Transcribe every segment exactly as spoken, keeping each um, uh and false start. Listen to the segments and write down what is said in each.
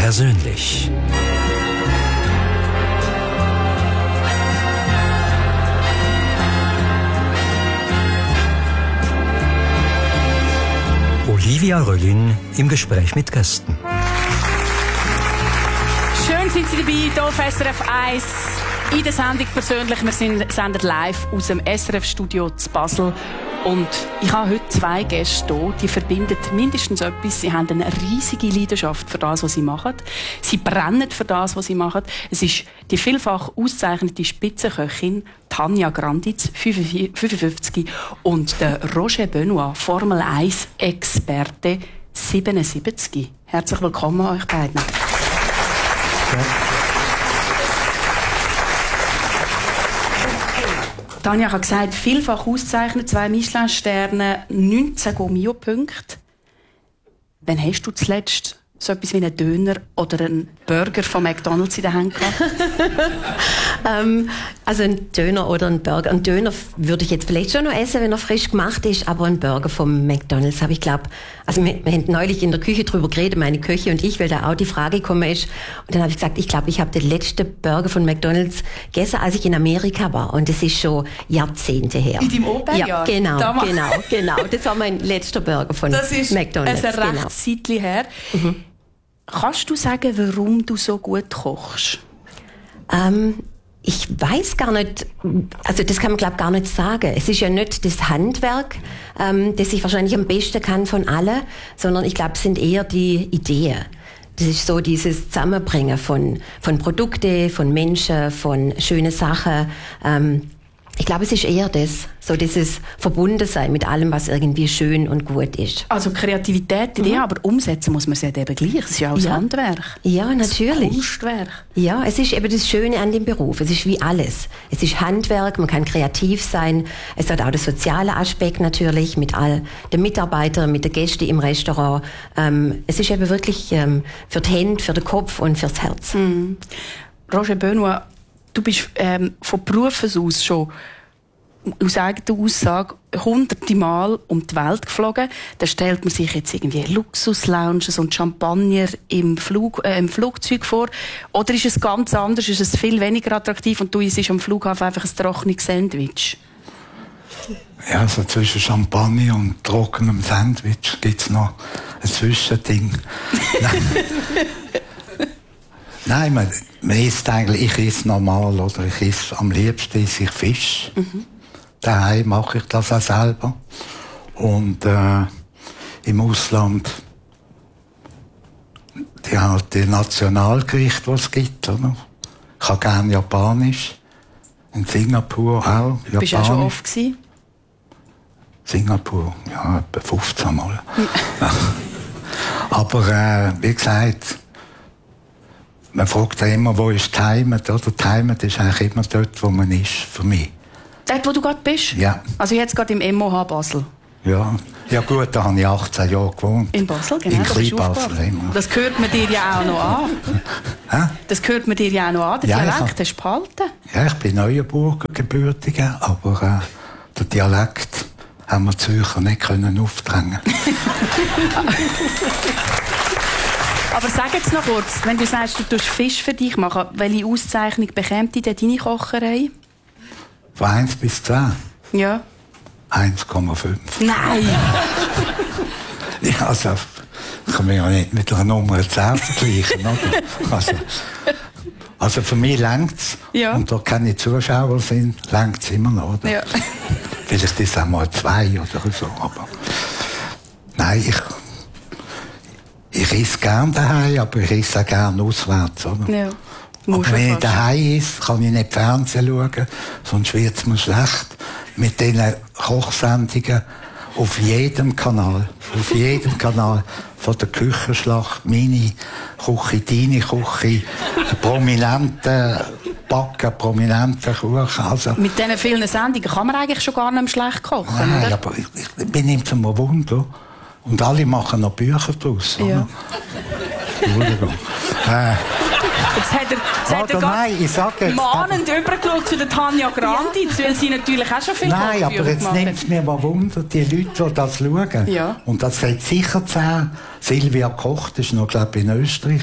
persönlich. Olivia Röllin im Gespräch mit Gästen. Schön sind Sie dabei, hier auf S R F eins. In der Sendung persönlich. Wir sind senden live aus dem S R F-Studio zu Basel. Und ich habe heute zwei Gäste hier, die verbinden mindestens etwas. Sie haben eine riesige Leidenschaft für das, was sie machen. Sie brennen für das, was sie machen. Es ist die vielfach ausgezeichnete Spitzenköchin Tanja Granditz, fünfundfünfzig, und der Roger Benoit, Formel eins Experte, siebenundsiebzig. Herzlich willkommen euch beiden. Ja. Tanja hat gesagt, vielfach ausgezeichnet, zwei Michelin-Sterne, neunzehn Gourmillot-Punkte. Wann hast du zuletzt so etwas wie einen Döner oder einen Burger von McDonald's in der Hand gehabt? ähm, also ein Döner oder ein Burger. Ein Döner würde ich jetzt vielleicht schon noch essen, wenn er frisch gemacht ist, aber ein Burger vom McDonald's habe ich, glaube, also wir, wir haben neulich in der Küche drüber geredet, meine Köche und ich, weil da auch die Frage gekommen ist. Und dann habe ich gesagt, ich glaube, ich habe den letzten Burger von McDonald's gegessen, als ich in Amerika war. Und das ist schon Jahrzehnte her. In deinem Au-pair-Jahr? Ja, genau, Damals. genau, genau. Das war mein letzter Burger von das ist McDonald's. Das ist ein genau. recht Zeitchen her. Mhm. Kannst du sagen, warum du so gut kochst? Ähm, ich weiß gar nicht, also das kann man glaube gar nicht sagen. Es ist ja nicht das Handwerk, ähm, das ich wahrscheinlich am besten kann von allen, sondern ich glaube, es sind eher die Ideen. Das ist so dieses Zusammenbringen von, von Produkten, von Menschen, von schönen Sachen. Ähm, ich glaube, es ist eher das, so dieses Verbundensein mit allem, was irgendwie schön und gut ist. Also Kreativität, Idee, mhm. aber umsetzen muss man es eben gleich. Es ist ja auch das ja. Handwerk. Ja, natürlich. Das Kunstwerk. Ja, es ist eben das Schöne an dem Beruf. Es ist wie alles. Es ist Handwerk, man kann kreativ sein. Es hat auch den sozialen Aspekt natürlich mit all den Mitarbeitern, mit den Gästen im Restaurant. Ähm, es ist eben wirklich ähm, für die Hände, für den Kopf und fürs Herz. Mhm. Roger Benoit, du bist ähm, von Berufes aus schon aus eigener Aussage hunderte Mal um die Welt geflogen. Da stellt man sich jetzt irgendwie Luxuslounges und Champagner im, Flug, äh, im Flugzeug vor. Oder ist es ganz anders? Ist es viel weniger attraktiv und du isst am Flughafen einfach ein trockenes Sandwich? Ja, so zwischen Champagner und trockenem Sandwich gibt es noch ein Zwischending. Nein, man, man isst eigentlich, ich esse normal, oder ich esse, am liebsten esse ich Fisch. Mhm. Daheim mache ich das auch selber. Und äh, im Ausland die, halt die Nationalgerichte, die es gibt. Oder? Ich habe gerne Japanisch. In Singapur auch. Japanisch. Bist du auch schon oft gewesen? Singapur, ja, etwa fünfzehn Mal. Aber äh, wie gesagt, man fragt ja immer, wo ist die Heimat, oder? Die Heimat ist eigentlich immer dort, wo man ist, für mich. Dort, wo du gerade bist? Ja. Also jetzt gerade im M O H Basel? Ja. Ja gut, da habe ich achtzehn Jahre gewohnt. In Basel, genau. In Kleinbasel immer. Das gehört man dir ja auch noch an. Hä? Das gehört man dir ja auch noch an. Den ja, Dialekt hast du behalten. Ja, ich bin Neuenburger gebürtiger, aber äh, den Dialekt haben wir Zürcher nicht können aufdrängen. Aber sag jetzt noch kurz, wenn du sagst, du tust Fisch für dich machen, welche Auszeichnung bekommt denn deine Kocherei? Von eins bis zehn? Ja. eins Komma fünf. Nein! Ja, also, ich kann mich ja nicht mit einer Nummer zehn vergleichen, oder? Also, also für mich längt's. Ja. Und da keine Zuschauer sind, längt's immer noch, oder? Ja. Vielleicht ist es auch mal zwei oder so, aber... Nein, ich... Ich esse gerne daheim, aber ich esse auch gerne auswärts, oder? Ja. Aber wenn ich daheim esse, kann ich nicht Fernsehen schauen, sonst wird es mir schlecht. Mit diesen Kochsendungen auf jedem Kanal, auf jedem Kanal, von der Küchenschlacht, meine Küche, deine Küche, prominente Backen, prominente Kuchen. Also, mit diesen vielen Sendungen kann man eigentlich schon gar nicht mehr schlecht kochen, nein, oder? Aber ich, ich bin nicht zum Wunder. Und alle machen noch Bücher draus. Ja. Entschuldigung. äh, Jetzt hat er, jetzt hat er nein, ich sage mahnend übergeschaut zu der Tanja Grandi, ja. Weil sie natürlich auch schon viel Nein, aber jetzt nimmt es mir mal Wunder, die Leute, die das schauen. Ja. Und das hat sicher zehn. Silvia Koch, das ist noch, glaube ich, in Österreich.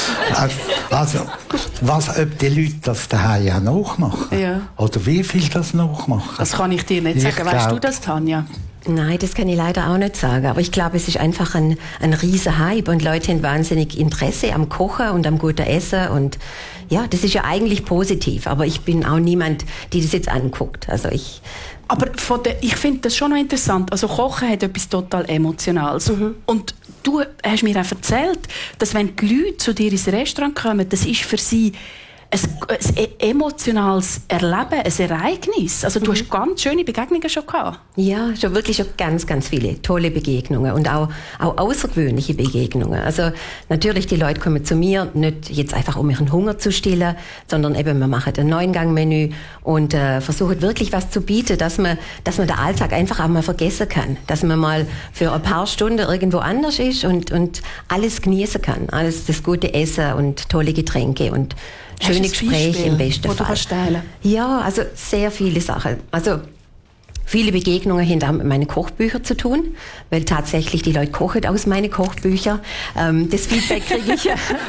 Also, was, ob die Leute das daheim auch nachmachen? Ja. Oder wie viel das nachmachen? Das kann ich dir nicht sagen. Ich weißt glaub, du das, Tanja? Nein, das kann ich leider auch nicht sagen. Aber ich glaube, es ist einfach ein, ein riesen Hype und Leute haben wahnsinnig Interesse am Kochen und am guten Essen und ja, das ist ja eigentlich positiv. Aber ich bin auch niemand, die das jetzt anguckt. Also ich... Aber von der, ich finde das schon noch interessant. Also Kochen hat etwas total Emotionales. Mhm. Und du hast mir auch erzählt, dass wenn die Leute zu dir ins Restaurant kommen, das ist für sie ein, ein emotionales Erleben, ein Ereignis. Also du mhm. hast ganz schöne Begegnungen schon gehabt. Ja, schon wirklich schon ganz, ganz viele tolle Begegnungen und auch, auch außergewöhnliche Begegnungen. Also natürlich, die Leute kommen zu mir, nicht jetzt einfach um ihren Hunger zu stillen, sondern eben, wir machen ein Neun-Gang-Menü und äh, versuchen wirklich was zu bieten, dass man, dass man den Alltag einfach auch mal vergessen kann. Dass man mal für ein paar Stunden irgendwo anders ist und, und alles genießen kann. Alles das gute Essen und tolle Getränke und schöne Gespräche im besten Fall. Ja, also sehr viele Sachen. Also viele Begegnungen haben auch mit meinen Kochbüchern zu tun, weil tatsächlich die Leute kochen aus meinen Kochbüchern. Ähm, das Feedback kriege ich,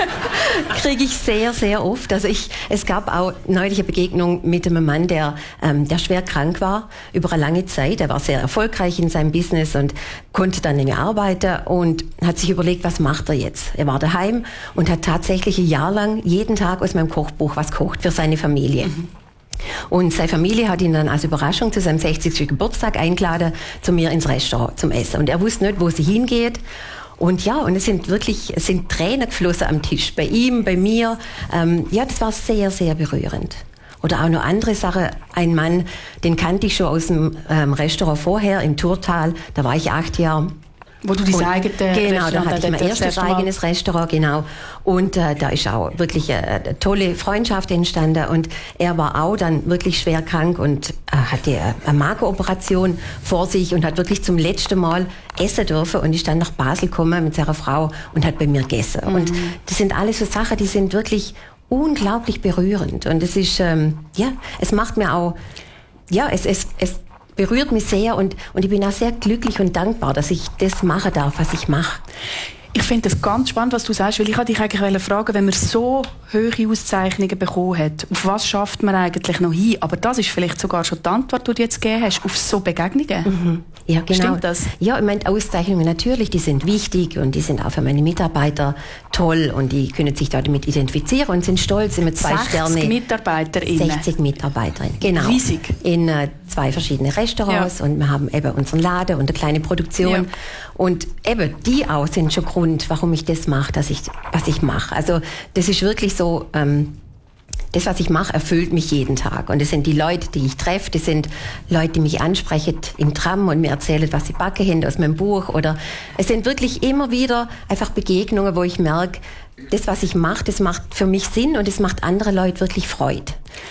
kriege ich sehr, sehr oft. Also ich, es gab auch neulich eine Begegnung mit einem Mann, der, ähm, der schwer krank war über eine lange Zeit. Er war sehr erfolgreich in seinem Business und konnte dann nicht mehr arbeiten und hat sich überlegt, was macht er jetzt? Er war daheim und hat tatsächlich ein Jahr lang jeden Tag aus meinem Kochbuch was kocht für seine Familie. Mhm. Und seine Familie hat ihn dann als Überraschung zu seinem sechzigsten Geburtstag eingeladen, zu mir ins Restaurant zum Essen. Und er wusste nicht, wo sie hingeht. Und ja, und es sind wirklich, es sind Tränen geflossen am Tisch. Bei ihm, bei mir. Ähm, ja, das war sehr, sehr berührend. Oder auch noch andere Sachen. Ein Mann, den kannte ich schon aus dem ähm, Restaurant vorher, im Thurtal. Da war ich acht Jahre. Wo du dein eigenes Genau, da hatte ich mein erstes eigenes Restaurant, genau. Und äh, da ist auch wirklich eine, eine tolle Freundschaft entstanden. Und er war auch dann wirklich schwer krank und äh, hatte eine Magenoperation vor sich und hat wirklich zum letzten Mal essen dürfen und ist dann nach Basel gekommen mit seiner Frau und hat bei mir gegessen. Mhm. Und das sind alles so Sachen, die sind wirklich unglaublich berührend. Und es ist, ähm, ja, es macht mir auch, ja, es, es, es berührt mich sehr und, und ich bin auch sehr glücklich und dankbar, dass ich das machen darf, was ich mache. Ich finde das ganz spannend, was du sagst, weil ich wollte dich eigentlich fragen, wenn man so hohe Auszeichnungen bekommen hat, auf was schafft man eigentlich noch hin? Aber das ist vielleicht sogar schon die Antwort, die du jetzt gegeben hast, auf so Begegnungen. Mhm. Ja, genau. Stimmt das? Ja, ich meine, Auszeichnungen natürlich, die sind wichtig und die sind auch für meine Mitarbeiter toll und die können sich damit identifizieren und sind stolz, immer zwei Sterne. sechzig MitarbeiterInnen. sechzig Mitarbeiterinnen, genau. Riesig. In äh, zwei verschiedene Restaurants, ja. Und wir haben eben unseren Laden und eine kleine Produktion. Ja. Und eben, die auch sind schon Grund, warum ich das mache, dass ich, was ich mache. Also, das ist wirklich so, ähm, das, was ich mache, erfüllt mich jeden Tag. Und das sind die Leute, die ich treffe, das sind Leute, die mich ansprechen im Tram und mir erzählen, was sie backen haben aus meinem Buch. Oder es sind wirklich immer wieder einfach Begegnungen, wo ich merke, das, was ich mache, das macht für mich Sinn und es macht andere Leute wirklich Freude.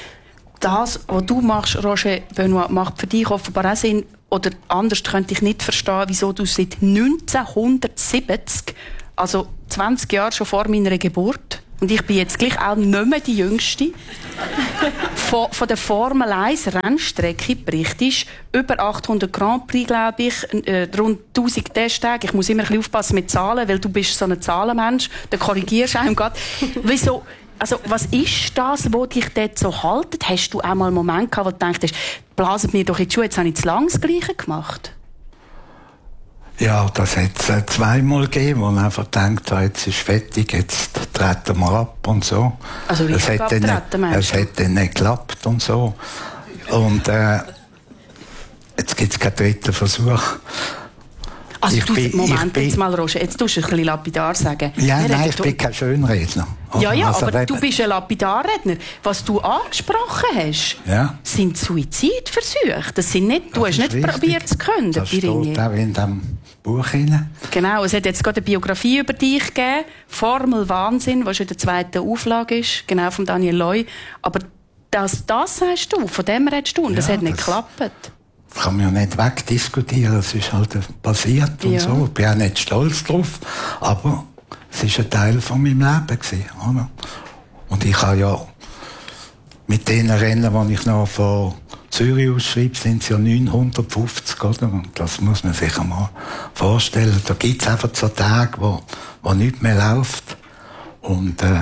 Das, was du machst, Roger Benoit, macht für dich offenbar auch Sinn. Oder anders könnte ich nicht verstehen, wieso du seit neunzehnhundertsiebzig, also zwanzig Jahre schon vor meiner Geburt, und ich bin jetzt gleich auch nicht mehr die Jüngste, von, von der Formel eins Rennstrecke berichtest, über achthundert Grand Prix, glaube ich, äh, rund tausend Testtage. Ich muss immer ein bisschen aufpassen mit Zahlen, weil du bist so ein Zahlenmensch, dann korrigierst du einem gerade. Wieso? Also, was ist das, was dich dort so haltet? Hast du auch mal einen Moment gehabt, wo du denkst, blasen mir doch in die Schuhe, jetzt habe ich zu lang das Gleiche gemacht? Ja, das hat es äh, zweimal gegeben, wo man einfach denkt, oh, jetzt ist fertig, jetzt treten wir ab und so. Also richtig abtreten, meinst du? Es hat dann nicht geklappt und so. Und äh, jetzt gibt es keinen dritten Versuch. Also ich du, bin, Moment, bin, jetzt mal, Roger, jetzt tust du ein bisschen lapidar sagen. Ja, wir nein, ich bin kein Schönredner. Ja, ja, also, aber du bist ein Lapidarredner. Was du angesprochen hast, ja. sind Suizidversuche. Das sind nicht, du das hast nicht richtig. probiert zu können. Das steht auch in diesem Buch hinein. Genau, es hat jetzt gerade eine Biografie über dich gegeben. Formel Wahnsinn, was in der zweiten Auflage ist, genau von Daniel Loy. Aber das, das sagst du, von dem redest du, und ja, das hat nicht das geklappt. Das kann man ja nicht wegdiskutieren, es ist halt passiert und ja. so. Ich bin auch nicht stolz drauf, aber es war ein Teil von meinem Leben gewesen, oder? Und ich habe ja mit den Rennen, die ich noch von Zürich ausschreibe, sind es ja neunhundertfünfzig, oder? Und das muss man sich einmal vorstellen. Da gibt es einfach so Tage, wo, wo nichts mehr läuft. Und, äh,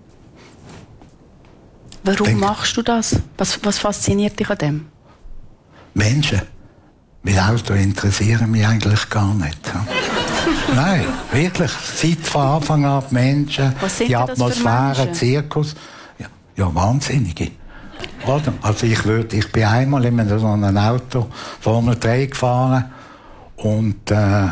Warum denk, machst du das? Was, was fasziniert dich an dem? Menschen. Weil Autos interessieren mich eigentlich gar nicht. Ja. Nein, wirklich. Seit von Anfang an die Menschen, die Atmosphäre, Zirkus. Ja, ja, Wahnsinnige. Oder? Also ich, würd, ich bin einmal in so einem Auto Formel drei gefahren und äh,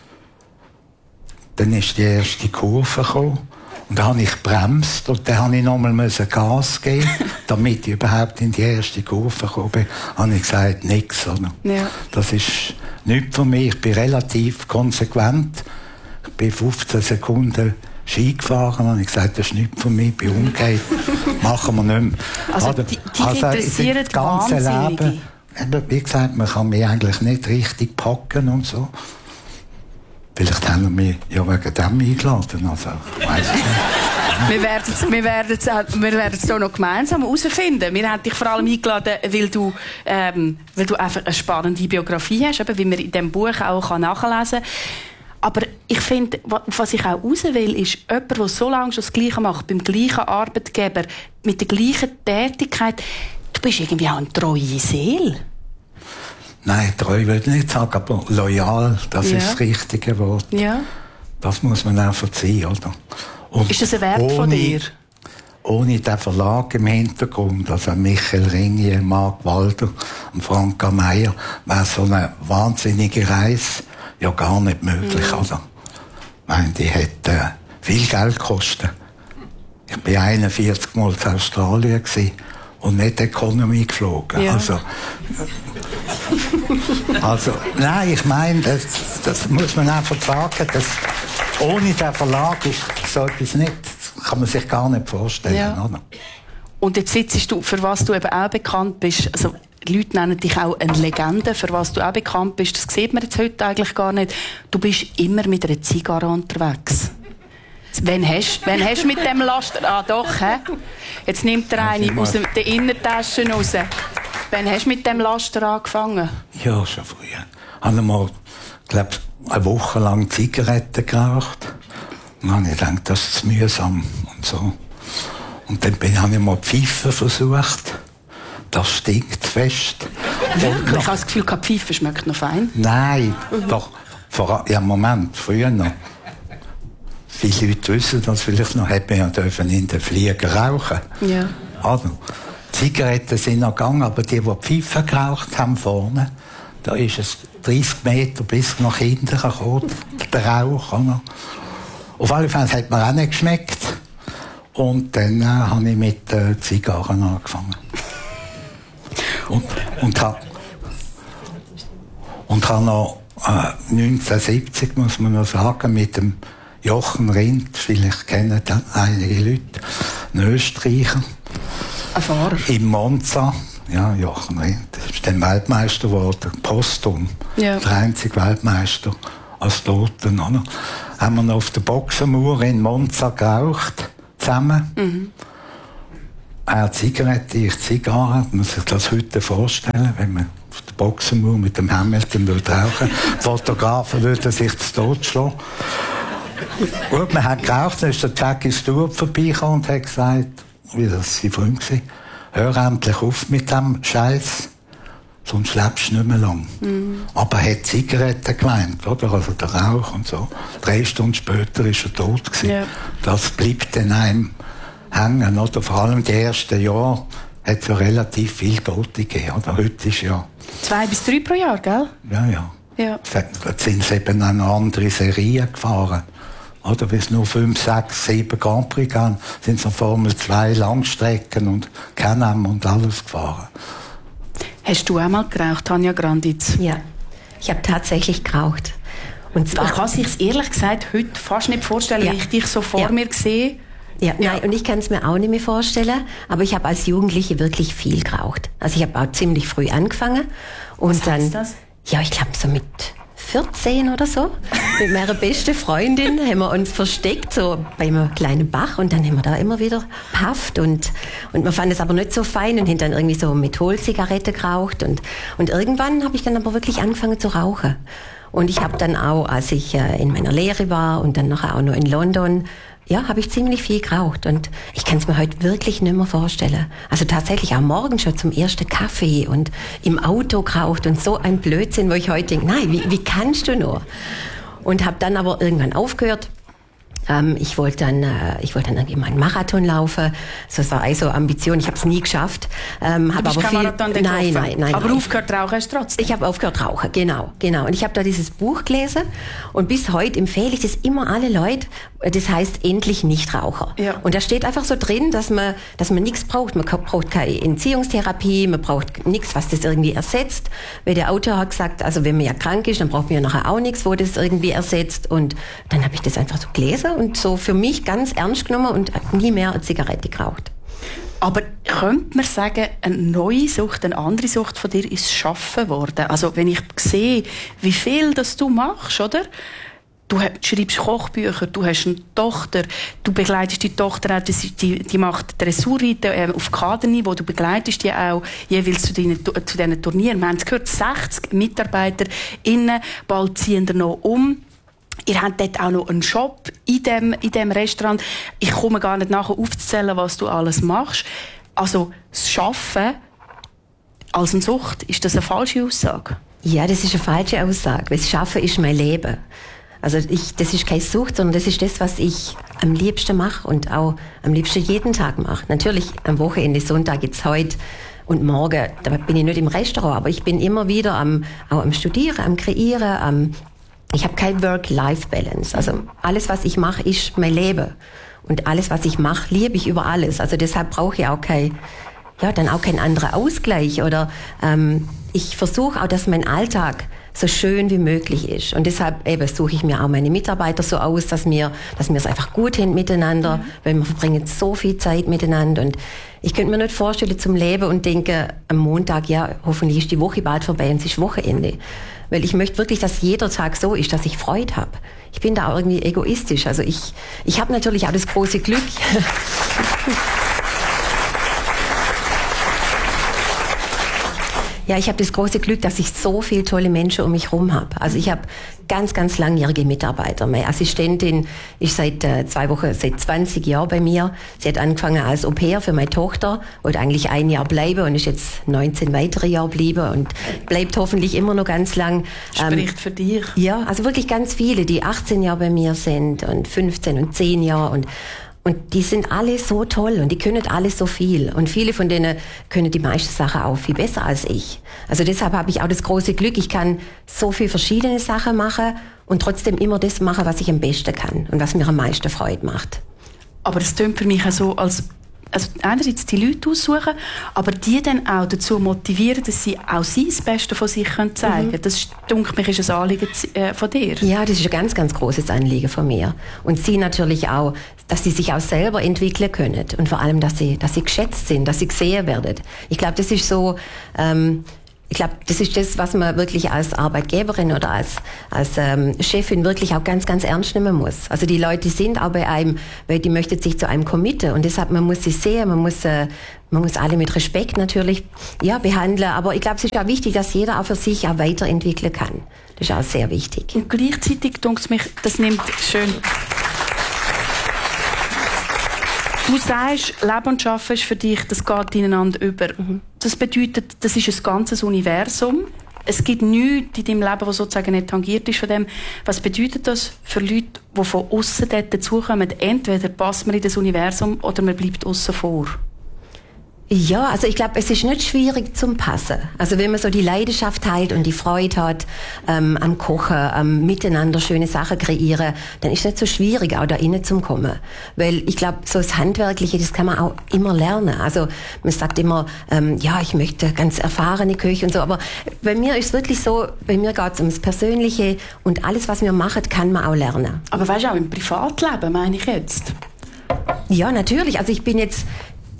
dann ist die erste Kurve gekommen. Und dann habe ich gebremst und dann habe ich nochmal Gas geben, damit ich überhaupt in die erste Kurve gekommen bin. Habe ich gesagt, nichts. Ja. Das ist nichts für mich. Ich bin relativ konsequent. Ich bin fünfzehn Sekunden Ski gefahren. Habe ich gesagt, das ist nichts für mich. Ich bin umgekehrt. Machen wir nicht mehr. Also, die, die also interessieren das ganze Leben. Wie gesagt, man kann mich eigentlich nicht richtig packen und so. Vielleicht haben wir mich ja wegen dem eingeladen. Also, weiss ich nicht. wir werden es wir werden's, wir werden's hier noch gemeinsam herausfinden. Wir haben dich vor allem eingeladen, weil du, ähm, weil du einfach eine spannende Biografie hast, eben, wie man in diesem Buch auch nachlesen kann. Aber ich finde, was ich auch raus will, ist jemand, der so lange schon das Gleiche macht, beim gleichen Arbeitgeber, mit der gleichen Tätigkeit. Du bist irgendwie auch eine treue Seele. Nein, treu will ich nicht sagen, aber loyal, das ja. ist das richtige Wort. Ja. Das muss man auch verziehen, oder? Und ist das ein Wert ohne, von dir? Ohne den Verlag im Hintergrund, also Michael Ringier, Marc Walder und Franka Meier, wäre so eine wahnsinnige Reise ja gar nicht möglich, mhm. oder? Ich meine, die hätte äh, viel Geld gekostet. Ich war einundvierzig Mal in Australien gewesen. Und nicht Economy geflogen. Ja. Also, also, nein, ich meine, das, das muss man einfach sagen, dass ohne den Verlag ist so etwas nicht, kann man sich gar nicht vorstellen. Ja. Oder? Und jetzt sitzt du, für was du eben auch bekannt bist, also die Leute nennen dich auch eine Legende, für was du auch bekannt bist, das sieht man jetzt heute eigentlich gar nicht. Du bist immer mit einer Zigarre unterwegs. Wann hast du mit dem Laster... Ah, doch, hä? Jetzt nimmt er eine aus der Innentasche raus. Wann hast du mit dem Laster angefangen? Ja, schon früher. Ich habe mal, glaube eine Woche lang Zigaretten geraucht. Und dann habe ich gedacht, das ist zu mühsam und so. Und dann bin, habe ich mal Pfeife versucht. Das stinkt fest. Wirklich? Ich habe das Gefühl, keine Pfeife schmeckt noch fein. Nein, mhm. doch. Vor, ja, Moment, früher noch. Viele Leute wissen das vielleicht noch, hätte man ja dürfen in den Flieger rauchen. Ja. Also, Zigaretten sind noch gegangen, aber die, die Pfeife geraucht haben vorne, da ist es dreißig Meter bis nach hinten gekommen, der Rauch. Oder? Auf alle Fälle hat mir auch nicht geschmeckt. Und dann äh, habe ich mit äh, Zigarren angefangen. Und, und habe und ha noch äh, neunzehnhundertsiebzig, muss man noch sagen, mit dem Jochen Rindt, vielleicht kennen das einige Leute, ein Österreicher. Ein Fahrer. In Monza, ja, Jochen Rindt, ist dann Weltmeister geworden, postum, ja. Der einzige Weltmeister als Toten. Oder? Haben wir noch auf der Boxenmauer in Monza geraucht, zusammen. Mhm. Er Zigarette, ich Zigarre, man muss sich das heute vorstellen, wenn man auf der Boxenmauer mit dem Hamilton würde rauchen. Fotografen würden sich zu Tod schlagen. Gut, man hat geraucht, dann ist der Jackie Stewart vorbeigekommen und hat gesagt, wie das sein Freund war, hör endlich auf mit dem Scheiß, sonst lebst du nicht mehr lang. Mhm. Aber er hat Zigaretten gemeint, oder? Also der Rauch und so. Drei Stunden später war er tot gewesen. Ja. Das bleibt dann einem hängen, oder? Vor allem die ersten Jahre hat es ja relativ viel Tote gegeben, oder? Heute ist ja... Zwei bis drei pro Jahr, gell? Ja, ja. ja. Jetzt sind sie eben eine andere Serie gefahren. Oder bis nur fünf, sechs, sieben Grand Prix gehen, sind so Formel zwei Langstrecken und Can-Am und alles gefahren. Hast du auch mal geraucht, Tanja Granditz? Ja, ich habe tatsächlich geraucht. Und zwar, ich kann es sich ehrlich gesagt heute fast nicht vorstellen, ja. Wie ich dich so vor ja. mir sehe. Ja, ja. Nein, und ich kann es mir auch nicht mehr vorstellen, aber ich habe als Jugendliche wirklich viel geraucht. Also ich habe auch ziemlich früh angefangen. Und Was dann, heißt das? Ja, ich glaube so mit vierzehn oder so, mit meiner besten Freundin haben wir uns versteckt, so bei einem kleinen Bach, und dann haben wir da immer wieder pafft und, und wir fanden es aber nicht so fein und haben dann irgendwie so Mentholzigaretten geraucht und, und irgendwann habe ich dann aber wirklich angefangen zu rauchen. Und ich habe dann auch, als ich äh, in meiner Lehre war und dann nachher auch noch in London, ja, habe ich ziemlich viel geraucht und ich kann es mir heute wirklich nicht mehr vorstellen. Also tatsächlich auch morgens schon zum ersten Kaffee und im Auto geraucht und so ein Blödsinn, wo ich heute denke, nein, wie, wie kannst du nur? Und habe dann aber irgendwann aufgehört. Ähm, ich wollte dann, äh, ich wollte dann irgendwie mal einen Marathon laufen. So, das war also Ambition. Ich habe es nie geschafft. Ähm, du bist aber kein viel, Marathon nein, nein, nein. Aber nein. aufgehört rauchen hast du trotzdem? Ich habe aufgehört rauchen, genau, genau. Und ich habe da dieses Buch gelesen und bis heute empfehle ich das immer alle Leute. Das heißt endlich Nichtraucher. Ja. Und da steht einfach so drin, dass man, dass man nichts braucht. Man braucht keine Entziehungstherapie, man braucht nichts, was das irgendwie ersetzt. Weil der Autor hat gesagt, also wenn man ja krank ist, dann braucht man ja nachher auch nichts, wo das irgendwie ersetzt. Und dann habe ich das einfach so gelesen und so für mich ganz ernst genommen und nie mehr eine Zigarette geraucht. Aber könnte man sagen, eine neue Sucht, eine andere Sucht von dir ist Schaffen worden? Also wenn ich sehe, wie viel das du machst, oder? Du schreibst Kochbücher, du hast eine Tochter, du begleitest die Tochter auch, die, die macht Dressurreiten auf Kaderniveau, du begleitest die auch jeweils zu diesen, zu diesen Turnieren. Wir haben es gehört, sechzig MitarbeiterInnen, bald ziehen wir noch um. Ihr habt dort auch noch einen Shop in dem, in dem Restaurant. Ich komme gar nicht nachher aufzuzählen, was du alles machst. Also, das Arbeiten als eine Sucht, ist das eine falsche Aussage? Ja, das ist eine falsche Aussage. Das Schaffen ist mein Leben. Also ich, das ist keine Sucht, sondern das ist das, was ich am liebsten mache und auch am liebsten jeden Tag mache. Natürlich am Wochenende, Sonntag jetzt heute und morgen, da bin ich nicht im Restaurant, aber ich bin immer wieder am, auch am Studieren, am Kreieren, am Ich habe kein Work-Life-Balance. Also alles, was ich mache, ist mein Leben. Und alles, was ich mache, liebe ich über alles. Also deshalb brauche ich auch kein, ja, dann auch keinen anderen Ausgleich. Oder ähm, ich versuche auch, dass mein Alltag so schön wie möglich ist. Und deshalb eben suche ich mir auch meine Mitarbeiter so aus, dass wir, dass wir es einfach gut haben miteinander, mhm. weil wir verbringen so viel Zeit miteinander. Und ich könnte mir nicht vorstellen zum Leben und denke am Montag, ja, hoffentlich ist die Woche bald vorbei und es ist Wochenende. Weil ich möchte wirklich, dass jeder Tag so ist, dass ich Freude habe. Ich bin da auch irgendwie egoistisch. Also ich, ich habe natürlich auch das große Glück. Ja, ich habe das große Glück, dass ich so viele tolle Menschen um mich herum habe. Also ich habe ganz, ganz langjährige Mitarbeiter. Meine Assistentin ist seit äh, zwei Wochen, seit zwanzig Jahren bei mir. Sie hat angefangen als Au-pair für meine Tochter, wollte eigentlich ein Jahr bleiben und ist jetzt neunzehn weitere Jahre geblieben und bleibt hoffentlich immer noch ganz lang. Spricht ähm, für dich. Ja, also wirklich ganz viele, die achtzehn Jahre bei mir sind und fünfzehn und zehn Jahre und Und die sind alle so toll und die können alle so viel. Und viele von denen können die meisten Sachen auch viel besser als ich. Also deshalb habe ich auch das große Glück, ich kann so viele verschiedene Sachen machen und trotzdem immer das machen, was ich am besten kann und was mir am meisten Freude macht. Aber das klingt für mich auch so, als also einerseits die Leute aussuchen, aber die dann auch dazu motivieren, dass sie auch sie das Beste von sich zeigen können. Mhm. Das, denke mich, ist ein Anliegen von dir. Ja, das ist ein ganz, ganz großes Anliegen von mir. Und sie natürlich auch, dass sie sich auch selber entwickeln können. Und vor allem, dass sie, dass sie geschätzt sind, dass sie gesehen werden. Ich glaube, das ist so... Ähm, Ich glaube, das ist das, was man wirklich als Arbeitgeberin oder als, als ähm, Chefin wirklich auch ganz, ganz ernst nehmen muss. Also die Leute sind auch bei einem, weil die möchten sich zu einem committen und deshalb, man muss sie sehen, man muss, äh, man muss alle mit Respekt natürlich ja, behandeln. Aber ich glaube, es ist auch wichtig, dass jeder auch für sich auch weiterentwickeln kann. Das ist auch sehr wichtig. Und gleichzeitig, denke ich mich, das nimmt schön... Du sagst, Leben und Arbeiten ist für dich, das geht ineinander über. Mhm. Das bedeutet, das ist ein ganzes Universum. Es gibt nichts in deinem Leben, das sozusagen nicht tangiert ist von dem. Was bedeutet das für Leute, die von außen dort dazukommen? Entweder passt man in das Universum oder man bleibt außen vor. Ja, also ich glaube, es ist nicht schwierig zum Passen. Also wenn man so die Leidenschaft teilt und die Freude hat ähm, am Kochen, am Miteinander schöne Sachen kreieren, dann ist es nicht so schwierig, auch da innen zu kommen. Weil ich glaube, so das Handwerkliche, das kann man auch immer lernen. Also man sagt immer, ähm, ja, ich möchte ganz erfahrene Köche und so, aber bei mir ist es wirklich so, bei mir geht es ums Persönliche und alles, was wir machen, kann man auch lernen. Aber weißt du, auch im Privatleben, meine ich jetzt? Ja, natürlich. Also ich bin jetzt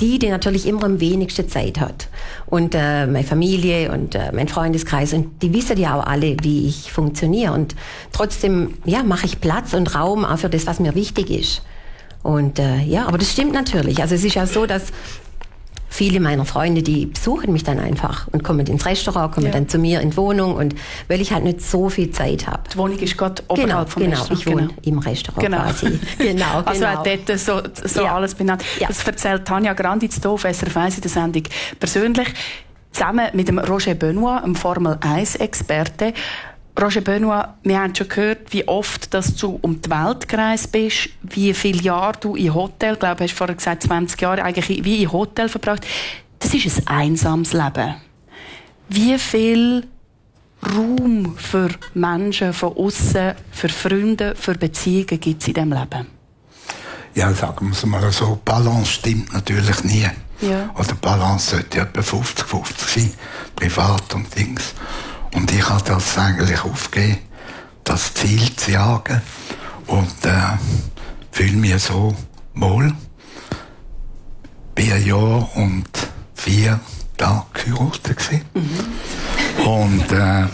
die, die natürlich immer am wenigsten Zeit hat. Und äh, meine Familie und äh, mein Freundeskreis, und die wissen ja auch alle, wie ich funktioniere. Und trotzdem, ja, mache ich Platz und Raum auch für das, was mir wichtig ist. Und äh, ja, aber das stimmt natürlich. Also es ist ja so, dass viele meiner Freunde, die besuchen mich dann einfach und kommen ins Restaurant, kommen ja. dann zu mir in die Wohnung, und weil ich halt nicht so viel Zeit habe. Die Wohnung ist gerade oberhalb genau, vom genau, Restaurant. Ich wohne genau. im Restaurant genau. quasi. Genau, also genau. auch dort so, so ja. alles benannt. Ja. Das erzählt Tanja Granditz hier auf S R F eins in der Sendung persönlich, zusammen mit dem Roger Benoit, einem Formel eins Experte. Roger Benoit, wir haben schon gehört, wie oft dass du um die Welt gereist bist, wie viele Jahre du in Hotel, ich glaube, du hast vorher gesagt, zwanzig Jahre eigentlich wie in Hotel verbracht. Das ist ein einsames Leben. Wie viel Raum für Menschen von außen, für Freunde, für Beziehungen gibt es in diesem Leben? Ja, sagen wir es mal so, Balance stimmt natürlich nie. Ja. Oder Balance sollte etwa fünfzig fünfzig sein, privat und Dings. Und ich habe das eigentlich aufgegeben, das Ziel zu jagen, und äh, fühle mich so wohl. Bin ein Jahr und vier Tage geheiratet gewesen. Mhm. Und äh,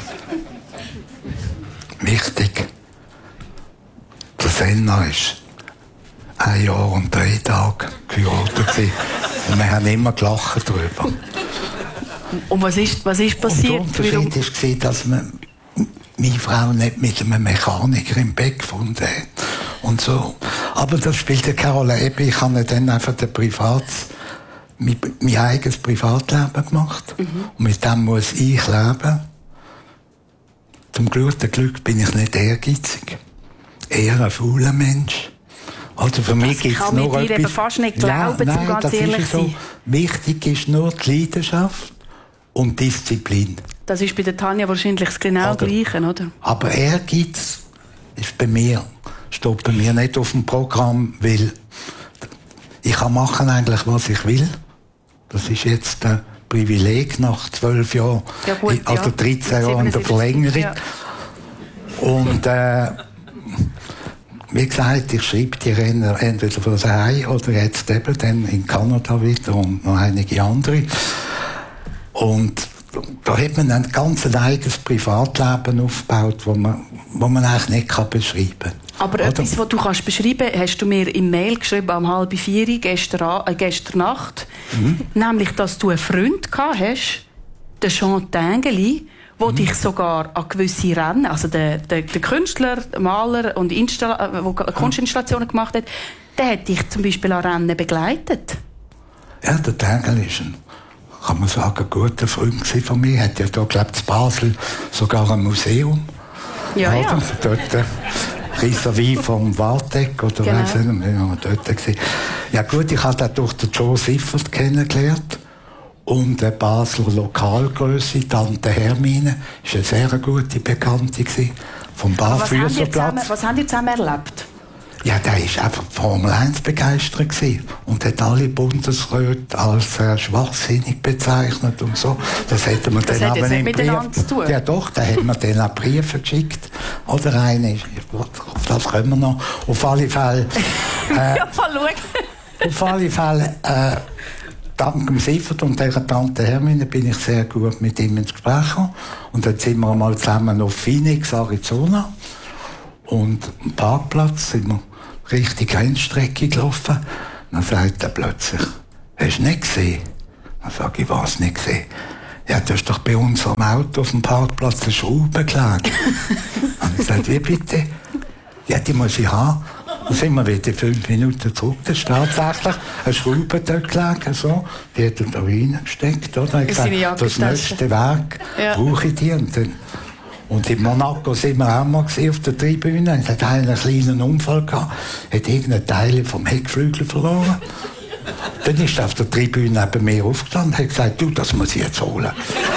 wichtig, der Senna ist ein Jahr und drei Tage geheiratet gewesen. Und wir haben immer gelacht darüber. Und was ist, was ist passiert? Und der Unterschied war, dass man meine Frau nicht mit einem Mechaniker im Bett gefunden hat. Und so. Aber das spielt ja keine Rolle. Ich habe dann einfach ein privates, mein, mein eigenes Privatleben gemacht. Mhm. Und mit dem muss ich leben. Zum guten Glück bin ich nicht ehrgeizig. Eher ein fauler Mensch. Also für mich gibt es nur etwas... Ich kann mir dir eben fast nicht glauben, ja, nein, um ganz ehrlich zu sein. So. Wichtig ist nur die Leidenschaft und Disziplin. Das ist bei der Tanja wahrscheinlich das genau oder, Gleiche, oder? Aber Ehrgeiz ist bei mir, steht bei mir nicht auf dem Programm, weil ich kann machen eigentlich, was ich will. Das ist jetzt ein Privileg nach zwölf Jahren, ja, gut, also ja. dreizehn Jahren in der Verlängerung. Ja. Und äh, wie gesagt, ich schreibe die Rennen entweder für daheim oder jetzt eben dann in Kanada wieder und noch einige andere. Und da hat man ein ganz eigenes Privatleben aufgebaut, das man, wo man eigentlich nicht kann beschreiben kann. Aber oder? Etwas, was du kannst beschreiben kannst, hast du mir im Mail geschrieben am halb vier gestern, äh, gestern Nacht. Mhm. Nämlich, dass du einen Freund gehabt hast, den Jean Tinguely, der mhm. dich sogar an gewisse Rennen, also der, der, der Künstler, Maler und Installa- der Kunstinstallationen gemacht hat, der hat dich zum Beispiel an Rennen begleitet. Ja, der Tinguely ist ein, kann man sagen, ein guter Freund von mir. Hat ja da, glaube ich, in Basel sogar ein Museum. Ja, oder? Ja. Dort, äh, vis-à-vis vom Wartek, oder genau. Weiss nicht, wir haben dort gesehen. Ja gut, ich habe durch den Joe Siffert kennengelernt. Und eine Basler Lokalgrösse, Tante Hermine, war eine sehr gute Bekannte vom Barfüßerplatz. Was haben die zusammen erlebt? Ja, der war einfach Formel eins begeistert und hat alle Bundesräte als äh, schwachsinnig bezeichnet und so. Das hätte man das dann aber nicht miteinander zu tun. Ja doch, da hat man dann auch Briefe geschickt. Oder eine, auf das können wir noch. Auf alle Fälle... Äh, ja, mal schauen. Auf alle Fälle... Äh, dank dem Siffert und der Tante Hermine bin ich sehr gut mit ihm ins Gespräch gekommen. Und dann sind wir mal zusammen auf Phoenix, Arizona. Und am Parkplatz sind wir richtig Rennstrecke gelaufen. Dann sagt er plötzlich, hast du nicht gesehen? Dann sage ich, was nicht gesehen? Ja, du hast doch bei unserem Auto auf dem Parkplatz eine Schraube gelegt. Und ich sagte, wie bitte? Ja, die muss ich haben. Dann sind wir wieder fünf Minuten zurück. Das ist tatsächlich eine Schraube dort gelegen. So. Die hat er da reingesteckt. Oder? Ich gesagt, das nächste Werk ja. brauche ich die. Und, dann, und in Monaco sind wir auch mal auf der Tribüne. Es hat einen kleinen Unfall gehabt. Hat irgendein Teil vom Heckflügel verloren. Dann ist er auf der Tribüne neben mir aufgestanden und hat gesagt, du, das muss ich jetzt holen.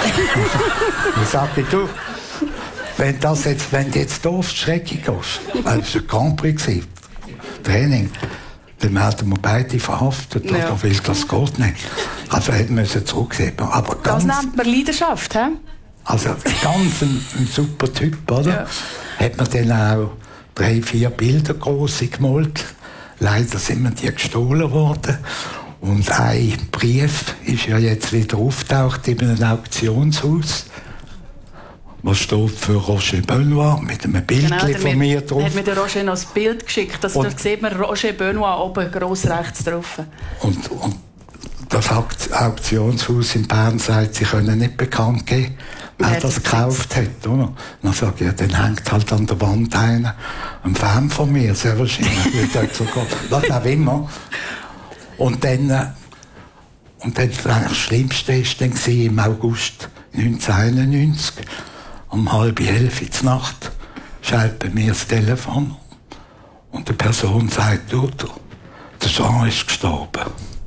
Dann sagte ich, du, wenn, das jetzt, wenn du jetzt hier auf die Strecke gehst, weil es ein Grand Prix war, Training, dann werden wir beide verhaftet, ja. oder? Weil das geht nicht. Also hätten wir es zurückgeben. Aber ganz, das nennt man Leidenschaft, hä? Also ganz ein, ein super Typ, oder? Ja. Hat man dann auch drei, vier Bilder große gemalt. Leider sind mir die gestohlen worden. Und ein Brief ist ja jetzt wieder auftaucht in einem Auktionshaus. Was steht für Roger Benoit mit einem Bild genau, von mir drauf. Dann hat mir der Roger noch ein Bild geschickt. Das, da sieht man Roger Benoit oben gross rechts drauf. Und, und das Auktionshaus in Bern sagt, sie können nicht bekannt geben, wer das gekauft hat. Oder? Dann sage ich, ja, dann hängt halt an der Wand einer, ein Fan von mir, sehr wahrscheinlich. Was auch immer. Und dann, und dann das Schlimmste war dann im August neunzehnhunderteinundneunzig, um halb elf in der Nacht, schaltet bei mir das Telefon und die Person sagt, du, der Jean ist gestorben.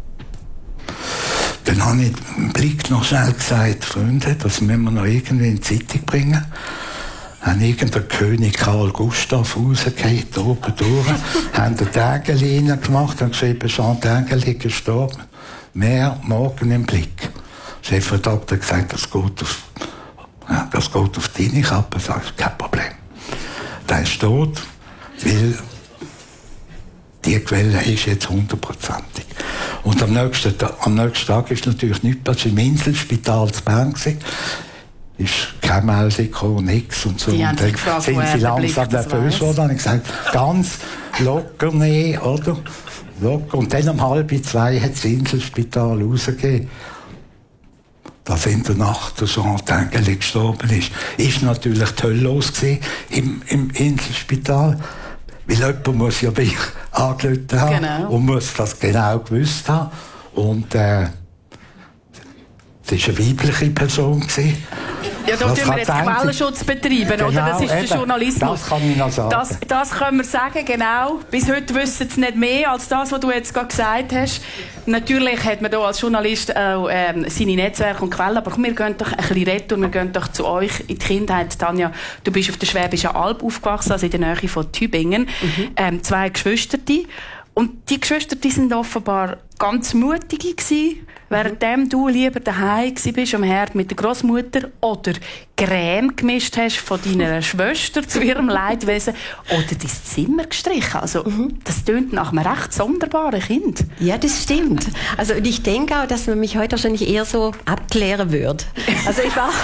Dann habe ich im Blick noch schnell gesagt, Freunde, das müssen wir noch irgendwie in die Zeitung bringen. Haben irgendein König Karl Gustav rausgegeben, oben durch, haben den Tägeli gemacht und geschrieben, Jean Tägeli gestorben. Mehr morgen im Blick. Der Chefredakteur hat gesagt, das geht auf, ja, das geht auf deine Kappe. Sag ich, kein Problem. Der ist tot, weil die Quelle ist jetzt hundertprozentig. Und am nächsten, am nächsten Tag ist natürlich nichts passiert. Im Inselspital zu Bern gewesen. Ist keine Meldung gekommen, nichts und so. Die und dann gefragt, sind sie langsam nervös geworden. Dann habe ich gesagt, ganz locker nehmen, oder? Locker. Und dann um halb zwei hat das Inselspital rausgegeben, dass in der Nacht der Jean Tägeli gestorben ist. Ist natürlich die Hölle los gewesen im, im Inselspital. Weil jemand muss ja mich angerufen haben genau. und muss das genau gewusst haben. Und äh, es war eine weibliche Person gewesen. Ja, da tun wir jetzt Quellenschutz betreiben, genau, oder? Das ist eben, der Journalismus. Das kann ich noch sagen. Das, das können wir sagen, genau. Bis heute wissen sie nicht mehr als das, was du jetzt gerade gesagt hast. Natürlich hat man hier als Journalist auch ähm, seine Netzwerke und Quellen, aber wir gehen doch ein bisschen retten und wir gehen doch zu euch in die Kindheit. Tanja, du bist auf der Schwäbischen Alb aufgewachsen, also in der Nähe von Tübingen. Mhm. Ähm, zwei Geschwister. Und die Geschwister, die sind offenbar ganz mutige gewesen, währenddem du lieber daheim bist am Herd mit der Großmutter oder Creme gemischt hast von deiner Schwester zu ihrem Leidwesen oder dein Zimmer gestrichen. Also, mhm. das tönt nach einem recht sonderbaren Kind. Ja, das stimmt. Also, und ich denke auch, dass man mich heute wahrscheinlich eher so abklären würde. Also, ich war...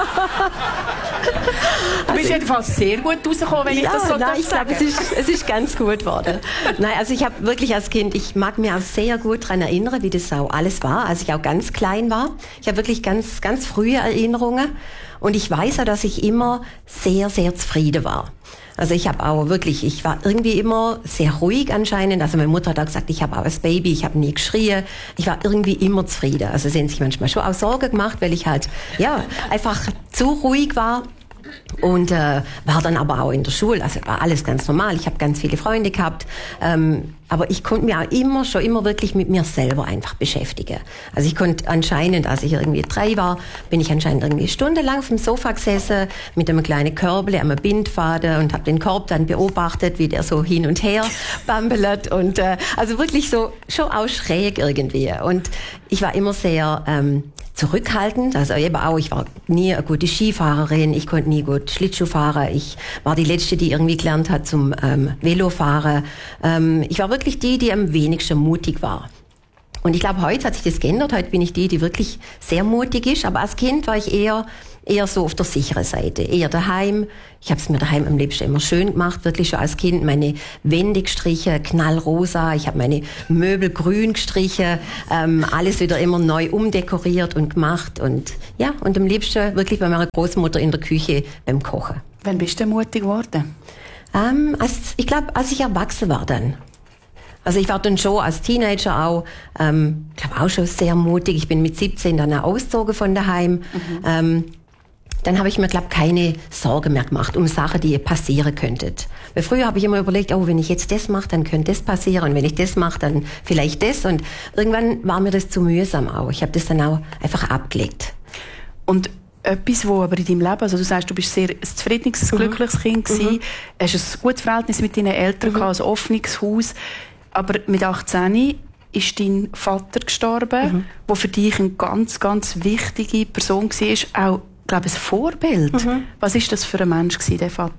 Du bist also, jedenfalls sehr gut rausgekommen, wenn ja, ich das so nein, ich glaube, es ist, es ist ganz gut geworden. Nein, also ich habe wirklich als Kind, ich mag mich auch sehr gut daran erinnern, wie das auch alles war, als ich auch ganz klein war. Ich habe wirklich ganz, ganz frühe Erinnerungen und ich weiß auch, dass ich immer sehr, sehr zufrieden war. Also ich habe auch wirklich, ich war irgendwie immer sehr ruhig anscheinend. Also meine Mutter hat auch gesagt, ich habe auch als Baby, ich habe nie geschrien. Ich war irgendwie immer zufrieden. Also sie haben sich manchmal schon auch Sorgen gemacht, weil ich halt, ja, einfach zu ruhig war. Und äh, war dann aber auch in der Schule, also war alles ganz normal. Ich habe ganz viele Freunde gehabt, ähm, aber ich konnte mich auch immer schon immer wirklich mit mir selber einfach beschäftigen. Also ich konnte anscheinend, als ich irgendwie drei war, bin ich anscheinend irgendwie stundenlang auf dem Sofa gesessen mit einem kleinen Körbel, einem Bindfaden und habe den Korb dann beobachtet, wie der so hin und her bambelt und äh, also wirklich so schon auch schräg irgendwie. Und ich war immer sehr ähm, zurückhaltend, also eben auch, ich war nie eine gute Skifahrerin, ich konnte nie gut Schlittschuh fahren, ich war die Letzte, die irgendwie gelernt hat zum ähm, Velofahren. Ähm, ich war wirklich die, die am wenigsten mutig war. Und ich glaube, heute hat sich das geändert, heute bin ich die, die wirklich sehr mutig ist, aber als Kind war ich eher eher so auf der sicheren Seite, eher daheim. Ich habe es mir daheim am liebsten immer schön gemacht, wirklich schon als Kind. Meine Wände gestrichen, knallrosa. Ich habe meine Möbel grün gestrichen, ähm, alles wieder immer neu umdekoriert und gemacht. Und ja, und am liebsten wirklich bei meiner Großmutter in der Küche beim Kochen. Wann bist du mutig geworden? Ähm, als, ich glaube, als ich erwachsen war dann. Also ich war dann schon als Teenager auch, ähm, ich glaube auch schon sehr mutig. Ich bin mit siebzehn dann auch ausgezogen von daheim. Mhm. Ähm, dann habe ich mir, glaube keine Sorgen mehr gemacht um Sachen, die passieren könnten. Weil früher habe ich immer überlegt, oh, wenn ich jetzt das mache, dann könnte das passieren. Und wenn ich das mache, dann vielleicht das. Und irgendwann war mir das zu mühsam auch. Ich habe das dann auch einfach abgelegt. Und etwas, wo aber in deinem Leben, also du sagst, du bist sehr ein zufriedenes, ein glückliches Kind gewesen, mhm. hast ein gutes Verhältnis mit deinen Eltern mhm. gehabt, ein offenes Haus. Aber mit achtzehn ist dein Vater gestorben, mhm. der für dich eine ganz, ganz wichtige Person war, auch, glaube ich, ein Vorbild. Mhm. Was war das für ein Mensch, der Vater?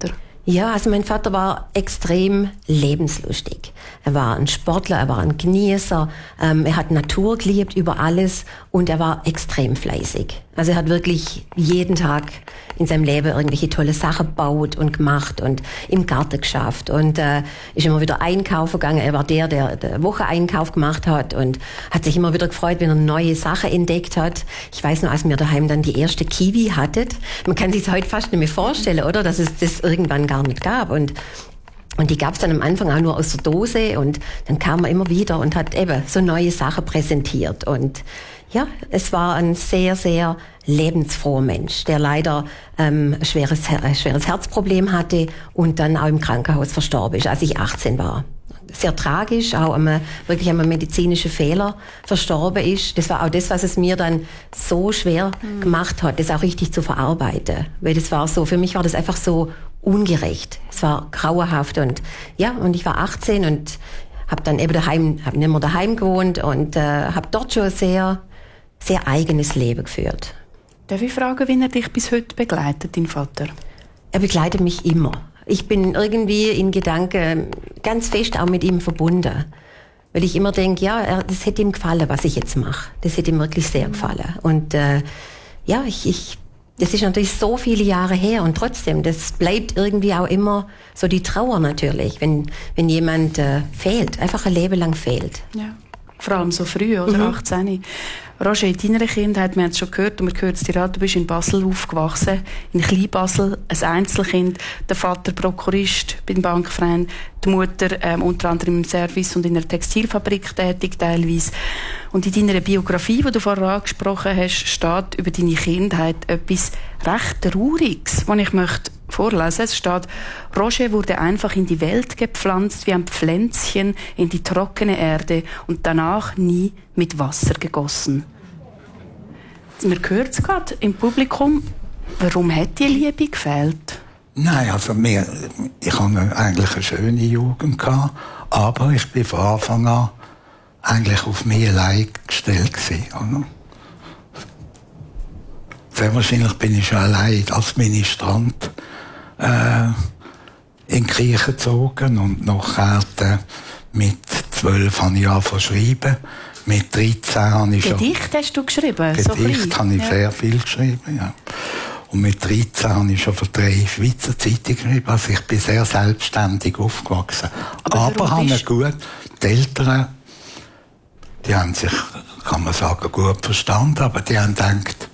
Ja, also mein Vater war extrem lebenslustig. Er war ein Sportler, er war ein Genießer, ähm, er hat Natur geliebt über alles und er war extrem fleißig. Also er hat wirklich jeden Tag in seinem Leben irgendwelche tolle Sachen gebaut und gemacht und im Garten geschafft und äh, ist immer wieder einkaufen gegangen. Er war der, der den Wocheneinkauf gemacht hat und hat sich immer wieder gefreut, wenn er neue Sachen entdeckt hat. Ich weiß noch, als wir daheim dann die erste Kiwi hatten, man kann sich das heute fast nicht mehr vorstellen, oder, dass es das irgendwann gar nicht gab und Und die gab's dann am Anfang auch nur aus der Dose und dann kam er immer wieder und hat eben so neue Sachen präsentiert. Und ja, es war ein sehr, sehr lebensfroher Mensch, der leider ähm, ein schweres, ein schweres Herzproblem hatte und dann auch im Krankenhaus verstorben ist, als ich achtzehn war. Sehr tragisch, auch an wirklich an einem medizinischen Fehler verstorben ist. Das war auch das, was es mir dann so schwer mhm. gemacht hat, das auch richtig zu verarbeiten. Weil das war so, für mich war das einfach so ungerecht. Es war grauenhaft und ja, und ich war achtzehn und habe dann eben daheim, habe nicht mehr daheim gewohnt und äh, habe dort schon ein sehr, sehr eigenes Leben geführt. Darf ich fragen, wie er dich bis heute begleitet, dein Vater? Er begleitet mich immer. Ich bin irgendwie in Gedanken ganz fest auch mit ihm verbunden. Weil ich immer denke, ja, er, das hätte ihm gefallen, was ich jetzt mache. Das hätte ihm wirklich sehr gefallen. Und äh, ja, ich, ich, das ist natürlich so viele Jahre her und trotzdem, das bleibt irgendwie auch immer so die Trauer natürlich, wenn, wenn jemand äh, fehlt, einfach ein Leben lang fehlt. Ja. Vor allem so früh, oder? Mhm. achtzehn. Roger, in deiner Kindheit, wir haben es schon gehört, und wir hören es dir an, du bist in Basel aufgewachsen, in Klein-Basel, ein Einzelkind, der Vater Prokurist beim Bankverein, die Mutter ähm, unter anderem im Service und in einer Textilfabrik tätig teilweise. Und in deiner Biografie, die du vorher angesprochen hast, steht über deine Kindheit etwas recht Trauriges, was ich möchte vorlesen. Es steht, Roger wurde einfach in die Welt gepflanzt wie ein Pflänzchen in die trockene Erde und danach nie mit Wasser gegossen. Man hört es gerade im Publikum. Warum hat die Liebe gefehlt? Nein, also mir, ich hatte eigentlich eine schöne Jugend gehabt, aber ich bin von Anfang an eigentlich auf mich allein gestellt gewesen, oder? Sehr wahrscheinlich bin ich schon allein als Ministrant äh, in die Kirche gezogen und nachher äh, mit zwölf habe ich angefangen zu schreiben. Mit dreizehn habe ich schon... Gedicht hast du geschrieben? Gedicht so habe ich ja. sehr viel geschrieben, ja. Und mit dreizehn habe ich schon für drei Schweizer Zeitungen geschrieben. Also ich bin sehr selbstständig aufgewachsen. Aber, Aber habe bist... gut, die Eltern, die haben sich, kann man sagen, gut verstanden, aber die haben gedacht,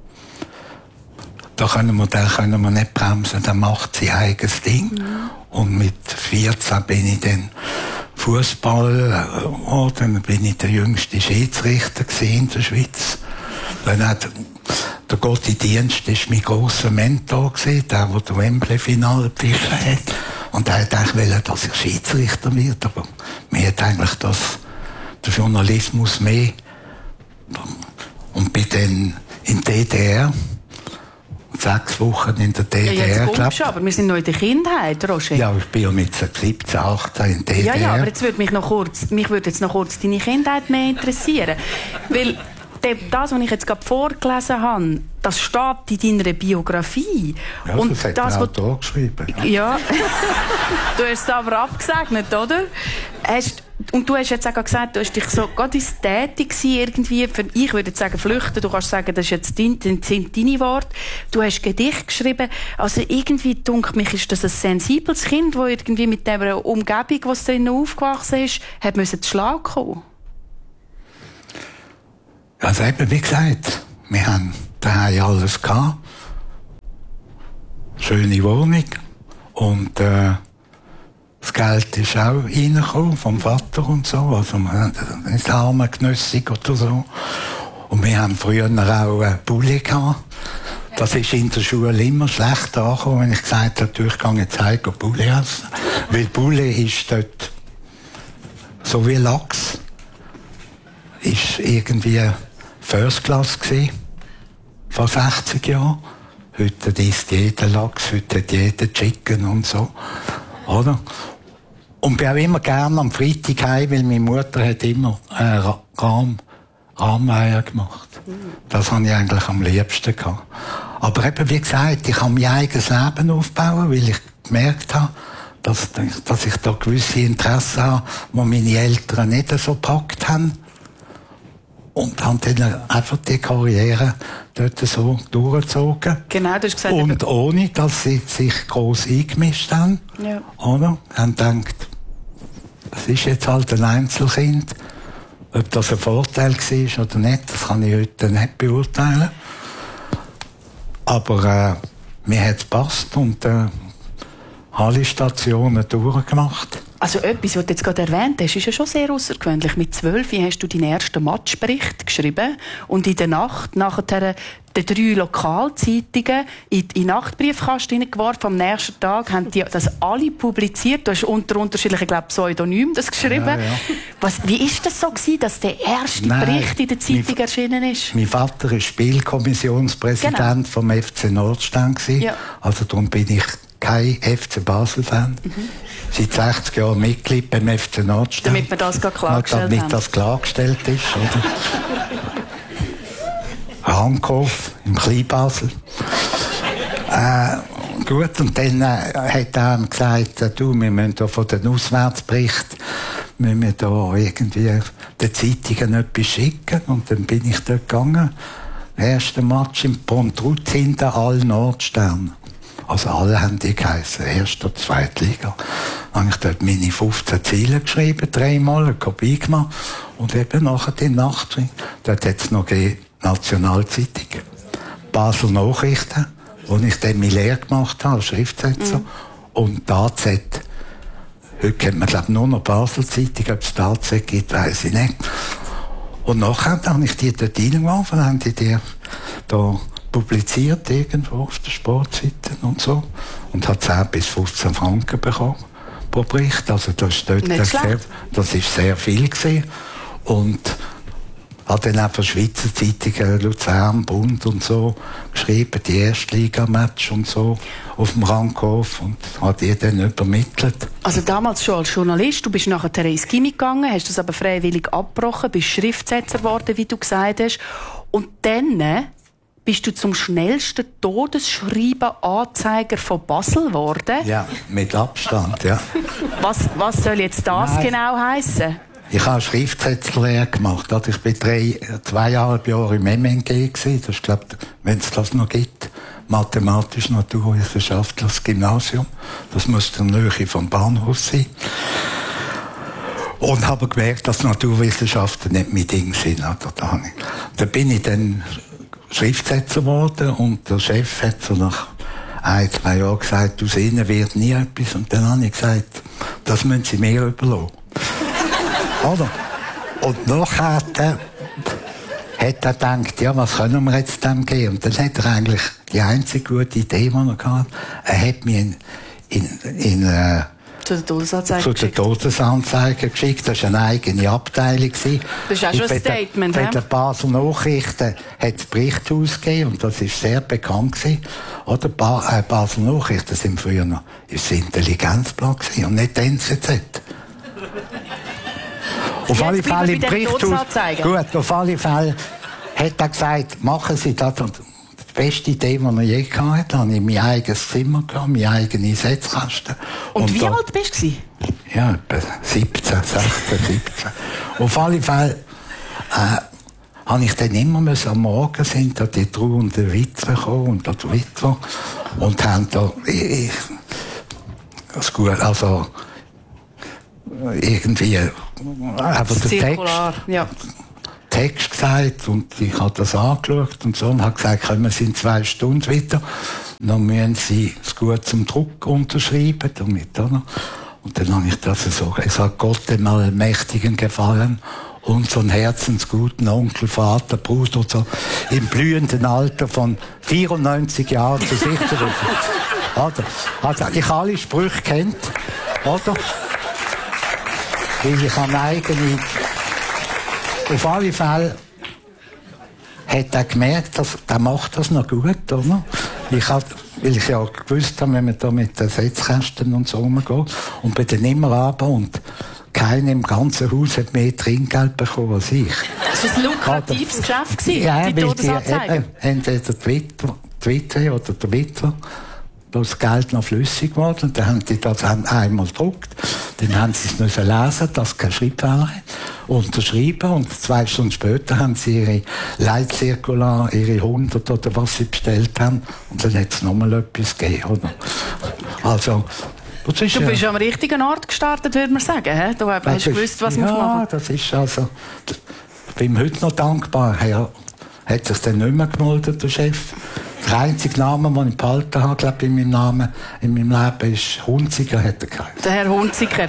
da können wir, da können wir nicht bremsen, der macht sein eigenes Ding. Mhm. Und mit vierzehn bin ich dann Fußball, oh, dann bin ich der jüngste Schiedsrichter in der Schweiz. Dann hat, der Gotti Dienst war mein grosser Mentor gewesen, der, der das Wembley-Finale gepfiffen hat. Und er hat eigentlich wollen, dass ich Schiedsrichter werde, aber mir hat eigentlich das, der Journalismus mehr. Und bin dann in der D D R, sechs Wochen in der D D R. Ja, jetzt kommst du, aber wir sind noch in der Kindheit, Roger. Ja, ich bin ja mit siebzehn, achtzehn in der D D R. Ja, ja, aber jetzt würde mich noch kurz, mich würde jetzt noch kurz deine Kindheit mehr interessieren. Weil das, was ich jetzt gerade vorgelesen habe, das steht in deiner Biografie. Ja, und das hat das, der Autor geschrieben. Ja. ja. Du hast es aber abgesegnet, oder? Hast, und du hast jetzt auch gesagt, du hast dich so gerade ins Tätig irgendwie, für, ich würde jetzt sagen flüchten, du kannst sagen, das ist jetzt dein, das sind deine Worte. Du hast Gedicht geschrieben, also irgendwie, denke mich, ist das ein sensibles Kind, das irgendwie mit der Umgebung, was drinnen aufgewachsen ist, hat müssen zu Schlag kommen. Also eben, wie gesagt, wir haben daheim alles gehabt. Schöne Wohnung. Und äh, das Geld ist auch reingekommen vom Vater und so. Also wir haben nicht arme genössig oder so. Und wir haben früher auch einen Bulli gehabt. Das ist in der Schule immer schlecht angekommen, wenn ich gesagt habe, ich gehe jetzt heim und Bulli essen. Weil Bulli ist dort so wie Lachs. Ist irgendwie First Class gewesen, vor sechzig Jahren. Heute isst jeder Lachs, heute hat jeder Chicken und so. Oder? Und bin auch immer gerne am Freitag heim, weil meine Mutter hat immer äh, Rahm, Rahmeier gemacht. Das habe ich eigentlich am liebsten gehabt. Aber eben, wie gesagt, ich kann mein eigenes Leben aufbauen, weil ich gemerkt habe, dass, dass ich da gewisse Interessen habe, die meine Eltern nicht so gepackt haben. Und haben dann einfach die Karriere dort so durchgezogen. Genau, du hast gesagt, und ohne, dass sie sich gross eingemischt haben. Ja. Oder? Haben gedacht, das ist jetzt halt ein Einzelkind. Ob das ein Vorteil war oder nicht, das kann ich heute nicht beurteilen. Aber äh, mir hat es gepasst und äh, alle Stationen durchgemacht. Also etwas, was du jetzt gerade erwähnt hast, ist ja schon sehr außergewöhnlich. Mit zwölf hast du deinen ersten Matchbericht geschrieben und in der Nacht nachher die drei Lokalzeitungen in den Nachtbriefkasten geworfen. Am nächsten Tag haben die das alle publiziert. Du hast unter unterschiedlichen, glaube ich, Pseudonymen das geschrieben. Ja, ja. Was, wie ist das so gewesen, dass der erste Nein, Bericht in der Zeitung mein, erschienen ist? Mein Vater war Spielkommissionspräsident genau. vom F C Nordstern. Ja. Also darum bin ich kein F C Basel-Fan. Mhm. Seit sechzig Jahren Mitglied beim F C Nordstern. Damit wir das klargestellt haben. Damit das klargestellt ist, oder? Hankow im Kleinbasel. äh, gut, und dann äh, hat er ihm gesagt, äh, du, wir müssen da von den Auswärtsberichten müssen wir da irgendwie den Zeitungen etwas schicken. Und dann bin ich dort gegangen. Erster Match im Pontruz hinter allen Nordstern. Also alle haben die geheissen, erste und zweite Liga. Dann habe ich dort meine fünfzehn Ziele geschrieben, dreimal, eine Kopie gemacht. Und eben nachher die Nacht, dort hat es noch die Nationalzeitung, Basel Nachrichten, wo ich dann meine Lehre gemacht habe, als Schriftsetzer. Mhm. Und die A Z. Heute kennt man, glaube ich, nur noch Basel Zeitung, ob es die A Z gibt, weiss ich nicht. Und nachher habe ich die dort reingeworfen, dann haben die die da publiziert irgendwo auf der Sportseite und so. Und hat zehn bis fünfzehn Franken bekommen pro Bericht. Also das ist dort sehr, das ist sehr viel gewesen. Und hat dann auch für Schweizer Zeitungen, Luzern, Bund und so geschrieben, die Erstligamatch und so auf dem Rankhof und hat die dann übermittelt. Also damals schon als Journalist, du bist nachher ins Gimmi gegangen, hast das aber freiwillig abgebrochen, bist Schriftsetzer geworden, wie du gesagt hast. Und dann bist du zum schnellsten Todesschreiben-Anzeiger von Basel geworden? Ja, mit Abstand, ja. Was, was soll jetzt das Nein. genau heissen? Ich habe Schriftsetzerlehre gemacht. Also ich war drei, zweieinhalb Jahre im M N G gewesen. Das ist, glaube ich, wenn es das noch gibt, mathematisch-naturwissenschaftliches Gymnasium. Das müsste in der Nähe vom Bahnhof sein. Und habe gemerkt, dass Naturwissenschaften nicht mein Ding sind. Da bin ich dann Schriftsetzer geworden und der Chef hat so nach ein, zwei Jahren gesagt, aus Ihnen wird nie etwas. Und dann habe ich gesagt, das müssen Sie mir überlassen. Oder? Und nachher äh, hat er gedacht, ja, was können wir jetzt dem geben? Und dann hat er eigentlich die einzige gute Idee, die er hatte. Er hat mich in, in, in äh, zu der Todesanzeige zu der Todesanzeige geschickt. Das war eine eigene Abteilung. Das ist auch schon ein Statement, Bei den Basel Nachrichten hat es Berichte ausgegeben und das war sehr bekannt gewesen. Oder ba äh, Basel Nachrichten sind früher noch das Intelligenzblatt gewesen und nicht die N Z Z. Auf alle Fälle im Berichthaus. Gut, auf alle Fälle hat er gesagt, machen Sie das. Und die beste Idee, die er je hatte, hatte ich mein eigenes Zimmer gehabt, mein eigenes Setzkasten. Und, und wie da, alt bist du? Ja, etwa siebzehn, sechzehn, siebzehn. Auf alle Fälle äh, habe ich dann immer müssen, am Morgen sind da die trauernden Witwe gekommen und die Witwe und haben da ich, das gut, also irgendwie einfach den Text, ja. Text gesagt und ich habe das angeschaut und so und habe gesagt, kommen Sie in zwei Stunden wieder. Und dann müssen Sie es gut zum Druck unterschreiben. Damit, oder? Und dann habe ich das so gesagt, Gott dem Allmächtigen gefallen, unseren herzensguten Onkel, Vater, Bruder, so, im blühenden Alter von vierundneunzig Jahren zu sich zu rufen. Oder? Also, ich alle Sprüche kennt, oder? Weil ich habe eigene... Auf alle Fälle hat er gemerkt, dass er macht das noch gut, oder? Ich hab, weil ich ja gewusst habe, wenn man da mit den Setzkästen und so umgeht, und bin dann immer runter und keiner im ganzen Haus hat mehr Trinkgeld bekommen als ich. Das war ein lukratives Geschäft, ja, die Todesanzeige? Eben, entweder die Witwe oder der Witwer wo das Geld noch flüssig wurde. Und dann haben die das einmal gedruckt. Dann haben sie es müssen lesen, dass kein Schreibfehler hat. Unterschreiben. Und zwei Stunden später haben sie ihre Leitzirkular, ihre hundert oder was sie bestellt haben. Und dann hat es nochmal etwas gegeben, oder? Also, das ist, du bist ja, am richtigen Ort gestartet, würde man sagen. He? Du hast ist, gewusst, was du ja, machen musst. Ja, das ist also... Das, ich bin ihm heute noch dankbar. Er hat sich dann nicht mehr gemeldet, der Chef. Der einzige Name, den ich behalten habe, glaube ich, in meinem Namen, in meinem Leben, ist Hunziker, hat er geheißen. Der Herr Hunziker.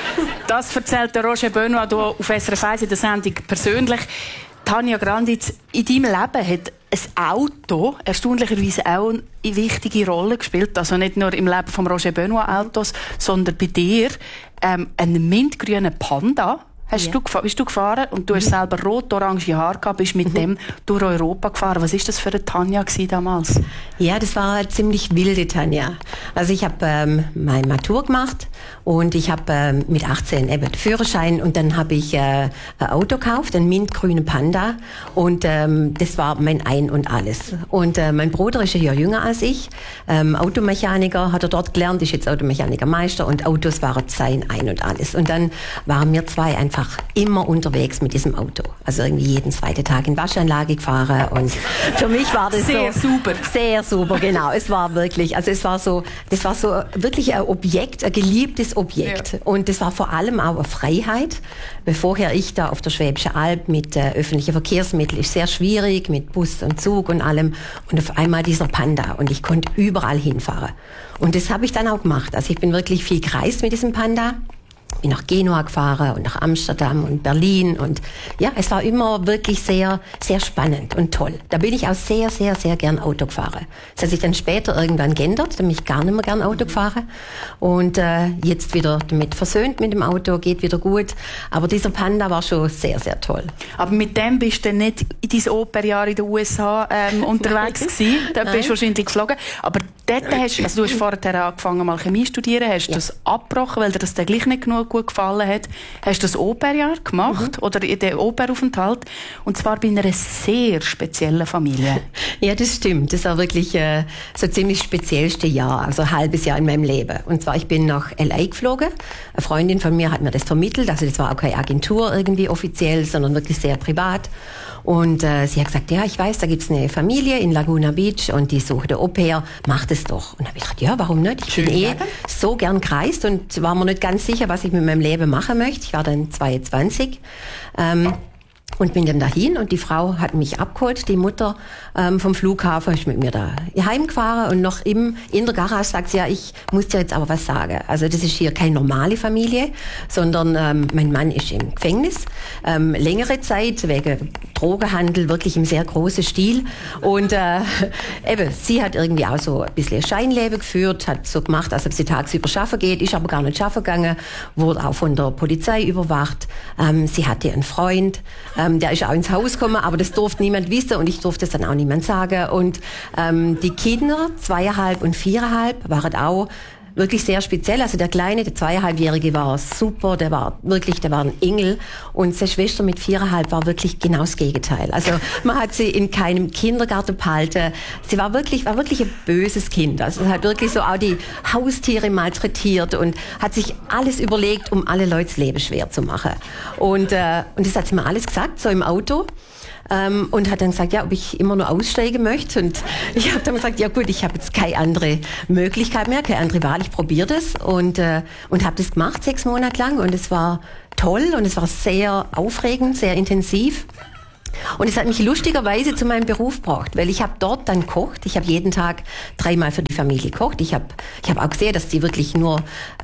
Das erzählt der Roger Benoit hier auf S R F eins in der Sendung persönlich. Tanja Granditz, in deinem Leben hat ein Auto erstaunlicherweise auch eine wichtige Rolle gespielt. Also nicht nur im Leben von Roger Benoit Autos, sondern bei dir ähm, einen mintgrünen Panda. Hast ja. du, bist du gefahren und du hast mhm. selber rot-orange Haare gehabt, bist mit mhm. dem durch Europa gefahren. Was war das für eine Tanja damals? Ja, das war eine ziemlich wilde Tanja. Also ich habe ähm, meine Matur gemacht und ich habe ähm, mit achtzehn eben den Führerschein und dann habe ich äh, ein Auto gekauft, einen mintgrünen Panda und ähm, das war mein Ein und Alles. Und äh, mein Bruder ist ein Jahr jünger als ich, ähm, Automechaniker, hat er dort gelernt, ist jetzt Automechanikermeister und Autos waren sein Ein und Alles. Und dann waren wir zwei einfach immer unterwegs mit diesem Auto. Also irgendwie jeden zweiten Tag in Waschanlage gefahren und für mich war das sehr so super. Sehr super, genau. Es war wirklich, also es war so, das war so wirklich ein Objekt, ein geliebtes Objekt. Ja. Und das war vor allem auch eine Freiheit. Weil vorher ich da auf der Schwäbischen Alb mit äh, öffentlichen Verkehrsmitteln ist sehr schwierig, mit Bus und Zug und allem. Und auf einmal dieser Panda und ich konnte überall hinfahren. Und das habe ich dann auch gemacht. Also ich bin wirklich viel gereist mit diesem Panda. Bin nach Genua gefahren und nach Amsterdam und Berlin und ja, es war immer wirklich sehr, sehr spannend und toll. Da bin ich auch sehr, sehr, sehr gern Auto gefahren. Das hat sich dann später irgendwann geändert, da bin ich gar nicht mehr gern Auto gefahren und äh, jetzt wieder damit versöhnt mit dem Auto, geht wieder gut. Aber dieser Panda war schon sehr, sehr toll. Aber mit dem bist du nicht in deinem Operjahr in den U S A ähm, unterwegs gewesen. Da bist du wahrscheinlich geflogen. Aber dort hast, also du hast vorher angefangen mal Chemie zu studieren, hast du ja. das abgebrochen, weil dir das dann gleich nicht genug gut gefallen hat. Hast du das Operjahr gemacht mhm. oder den Operaufenthalt und zwar bei einer sehr speziellen Familie. Ja, das stimmt. Das war wirklich äh, so ziemlich das speziellste Jahr, also ein halbes Jahr in meinem Leben. Und zwar, ich bin nach L A geflogen. Eine Freundin von mir hat mir das vermittelt, also das war auch keine Agentur irgendwie offiziell, sondern wirklich sehr privat. Und äh, sie hat gesagt, ja, ich weiß, da gibt's eine Familie in Laguna Beach und die sucht eine Au-pair, mach das doch. Und da habe ich gedacht, ja, warum nicht? Ich Schön bin eh Leben. so gern gereist und war mir nicht ganz sicher, was ich mit meinem Leben machen möchte. Ich war dann zweiundzwanzig. Ähm, Und bin dann dahin und die Frau hat mich abgeholt, die Mutter ähm, vom Flughafen, ist mit mir da heimgefahren und noch im, in der Garage sagt sie, ja, ich muss dir jetzt aber was sagen. Also das ist hier keine normale Familie, sondern ähm, mein Mann ist im Gefängnis, ähm, längere Zeit wegen Drogenhandel, wirklich im sehr großen Stil. Und äh, eben, sie hat irgendwie auch so ein bisschen Scheinleben geführt, hat so gemacht, als ob sie tagsüber schaffen geht, ist aber gar nicht schaffen gegangen, wurde auch von der Polizei überwacht. Ähm, sie hatte einen Freund, ähm, der ist auch ins Haus gekommen, aber das durfte niemand wissen und ich durfte es dann auch niemand sagen. Und ähm, die Kinder, zweieinhalb und viereinhalb, waren auch wirklich sehr speziell. Also der Kleine, der zweieinhalbjährige war super, der war wirklich, der war ein Engel. Und seine Schwester mit viereinhalb war wirklich genau das Gegenteil. Also man hat sie in keinem Kindergarten behalten. Sie war wirklich, war wirklich ein böses Kind. Also hat wirklich so auch die Haustiere malträtiert und hat sich alles überlegt, um alle Leute das Leben schwer zu machen. Und, äh, und das hat sie mir alles gesagt, so im Auto. Ähm, und hat dann gesagt, ja, ob ich immer nur aussteigen möchte. Und ich habe dann gesagt, ja gut, ich habe jetzt keine andere Möglichkeit mehr, keine andere Wahl, ich probiere das. Und, äh, und habe das gemacht, sechs Monate lang. Und es war toll und es war sehr aufregend, sehr intensiv. Und es hat mich lustigerweise zu meinem Beruf gebracht, weil ich habe dort dann gekocht. Ich habe jeden Tag dreimal für die Familie gekocht. Ich habe ich hab auch gesehen, dass die wirklich nur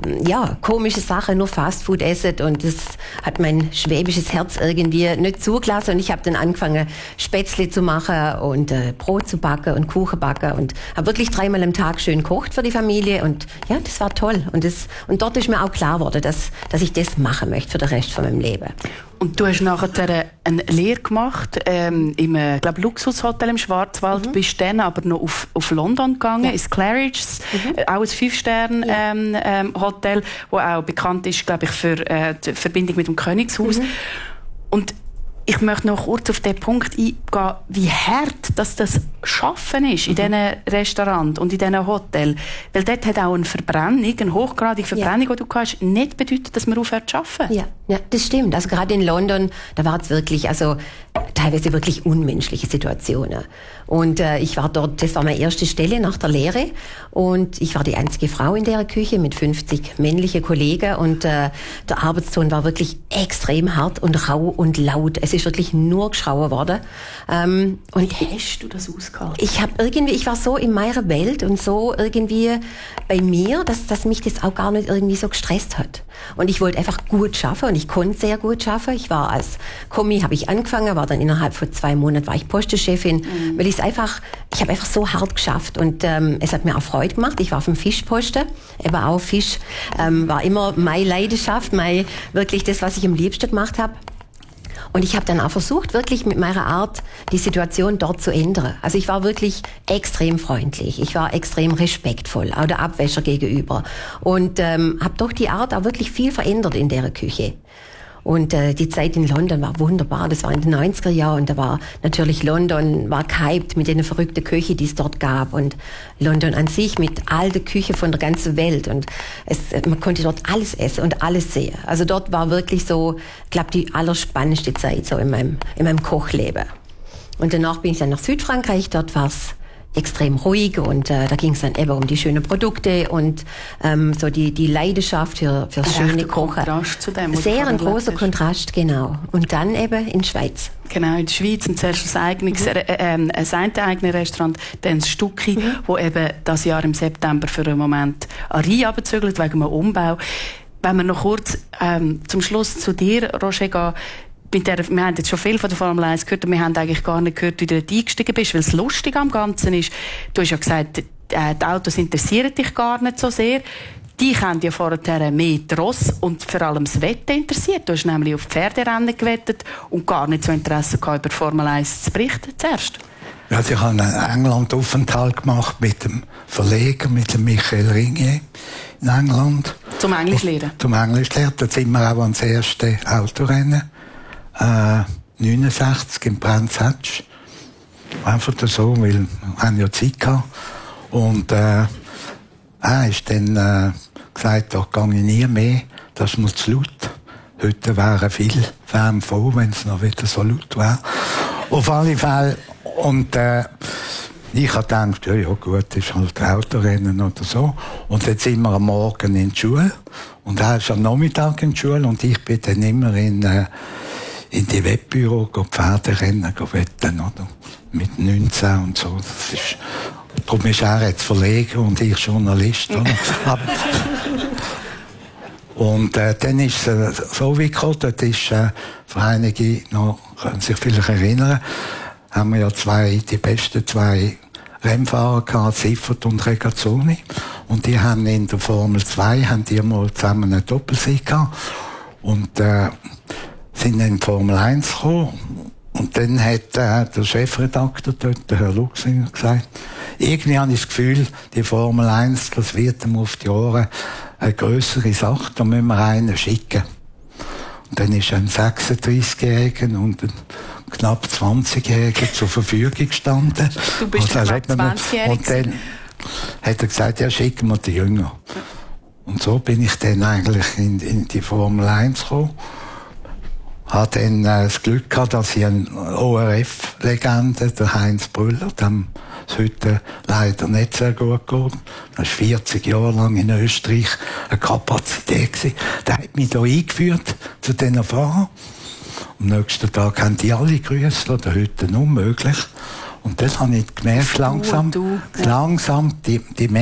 ja komische Sachen, nur Fastfood essen. Und das hat mein schwäbisches Herz irgendwie nicht zugelassen. Und ich habe dann angefangen, Spätzle zu machen und äh, Brot zu backen und Kuchen backen. Und habe wirklich dreimal am Tag schön gekocht für die Familie. Und ja, das war toll. Und, das, und dort ist mir auch klar geworden, dass, dass ich das machen möchte für den Rest von meinem Leben. Und du hast nachher eine Lehre gemacht ähm, im äh, glaub, Luxushotel im Schwarzwald, mhm. bist dann aber noch auf, auf London gegangen, ja. ins Claridge's, mhm. auch ein Fünf-Sterne-Hotel, ja. ähm, ähm, wo auch bekannt ist, glaube ich, für äh, die Verbindung mit dem Königshaus. Mhm. Und Ich möchte noch kurz auf den Punkt eingehen, wie hart dass das Schaffen ist in mhm. diesen Restaurants und in diesen Hotels. Weil dort hat auch eine Verbrennung, eine hochgradige Verbrennung, ja. die du hast, nicht bedeutet, dass man aufhört zu arbeiten. Ja, ja, das stimmt. Also gerade in London, da war es wirklich, also teilweise wirklich unmenschliche Situationen. Und äh, ich war dort, das war meine erste Stelle nach der Lehre und ich war die einzige Frau in der Küche mit fünfzig männlichen Kollegen und äh, der Arbeitston war wirklich extrem hart und rau und laut. Es ist wirklich nur geschrauen worden. Ähm, und Wie hast du das ausgehalten? Ich habe irgendwie, ich war so in meiner Welt und so irgendwie bei mir, dass, dass mich das auch gar nicht irgendwie so gestresst hat. Und ich wollte einfach gut schaffen und ich konnte sehr gut schaffen. Ich war als Kommi, habe ich angefangen, war dann innerhalb von zwei Monaten war ich Postenchefin, mhm. weil ich es einfach, ich habe einfach so hart geschafft und ähm, es hat mir auch Freude gemacht. Ich war auf dem Fischposten, eben auch Fisch, ähm, war immer meine Leidenschaft, mein, wirklich das, was ich am liebsten gemacht habe. Und ich habe dann auch versucht, wirklich mit meiner Art die Situation dort zu ändern. Also ich war wirklich extrem freundlich, ich war extrem respektvoll, auch der Abwäscher gegenüber. Und ähm, habe doch die Art auch wirklich viel verändert in der Küche. Und äh, die Zeit in London war wunderbar. Das war in den neunziger Jahren und da war natürlich London war gehypt mit den verrückten Küchen, die es dort gab. Und London an sich mit all der Küche von der ganzen Welt. Und es, man konnte dort alles essen und alles sehen. Also dort war wirklich so, ich glaube, die allerspannendste Zeit so in meinem, in meinem Kochleben. Und danach bin ich dann nach Südfrankreich. Dort war es extrem ruhig und äh, da ging es dann eben um die schönen Produkte und ähm, so die die Leidenschaft für für schöne Kochen. Kontrast zu dem, sehr ein großer Kontrast, genau. Und dann eben in die Schweiz. Genau, in der Schweiz und zuerst das eigene, mhm. äh, äh, ein eigene Restaurant, dann das Stucki, mhm. wo eben das Jahr im September für einen Moment an Rhein runterzügelt wegen einem Umbau. Wenn wir noch kurz ähm, zum Schluss zu dir, Roger, gehen. Mit der, wir haben jetzt schon viel von der Formel eins gehört und wir haben eigentlich gar nicht gehört, wie du dort eingestiegen bist, weil das Lustige am Ganzen ist, du hast ja gesagt, äh, die Autos interessieren dich gar nicht so sehr. Dich haben ja vorher mehr die Ross und vor allem das Wetten interessiert. Du hast nämlich auf Pferderennen gewettet und gar nicht so Interesse gehabt, über Formel eins zu berichten zuerst. Ja, also ich habe einen England-Aufenthalt gemacht mit dem Verleger, mit dem Michael Ringier in England. Zum Englisch lernen? Zum Englisch lernen. Da sind wir auch ans erste Autorennen. Äh, neunundsechzig im Brands Hatch. Einfach so, weil wir haben ja Zeit gehabt. Und äh, er ist dann äh, gesagt, da gehe ich nie mehr, das ist mir zu laut. Heute wären viele Fans froh, wenn es noch wieder so laut wäre. Auf alle Fälle. Und äh, ich habe gedacht, ja, ja gut, das ist halt Autorennen oder so. Und jetzt sind wir am Morgen in der Schule. Und er ist am Nachmittag in der Schule. Und ich bin dann immer in... Äh, in die Wettbüro go Pferderennen go wetten, oder? Mit neunzehn und so. Das ist, darum ist er jetzt Verleger und ich Journalist, oder? Aber, und äh, dann ist es äh, so wie gekommen, dort ist äh, für einige noch, können sich vielleicht erinnern, haben wir ja zwei, die besten zwei Rennfahrer gehabt, Siffert und Regazzoni. Und die haben in der Formel zwei, haben die mal zusammen einen Doppelsieg gehabt. Und, äh, sind in die Formel eins gekommen. Und dann hat äh, der Chefredakteur dort, der Herr Luxinger, gesagt, irgendwie habe ich das Gefühl, die Formel eins, das wird ihm auf die Ohren eine grössere Sache, da müssen wir einen schicken. Und dann ist ein sechsunddreißigjähriger und ein knapp zwanzigjähriger zur Verfügung gestanden. Du bist also, knapp zwanzigjährig. Und dann hat er gesagt, ja, schicken wir die Jünger. Und so bin ich dann eigentlich in, in die Formel eins gekommen. Habe dann äh, das Glück gehabt, dass ich eine O R F-Legende, der Heinz Brüller, dem es heute leider nicht sehr gut geht. Er war vierzig Jahre lang in Österreich eine Kapazität gewesen. Der hat mich da eingeführt zu diesen Fahrern. Am nächsten Tag haben die alle grüßt, oder heute unmöglich. Und das habe ich gemerkt, langsam, du, du. langsam, die, die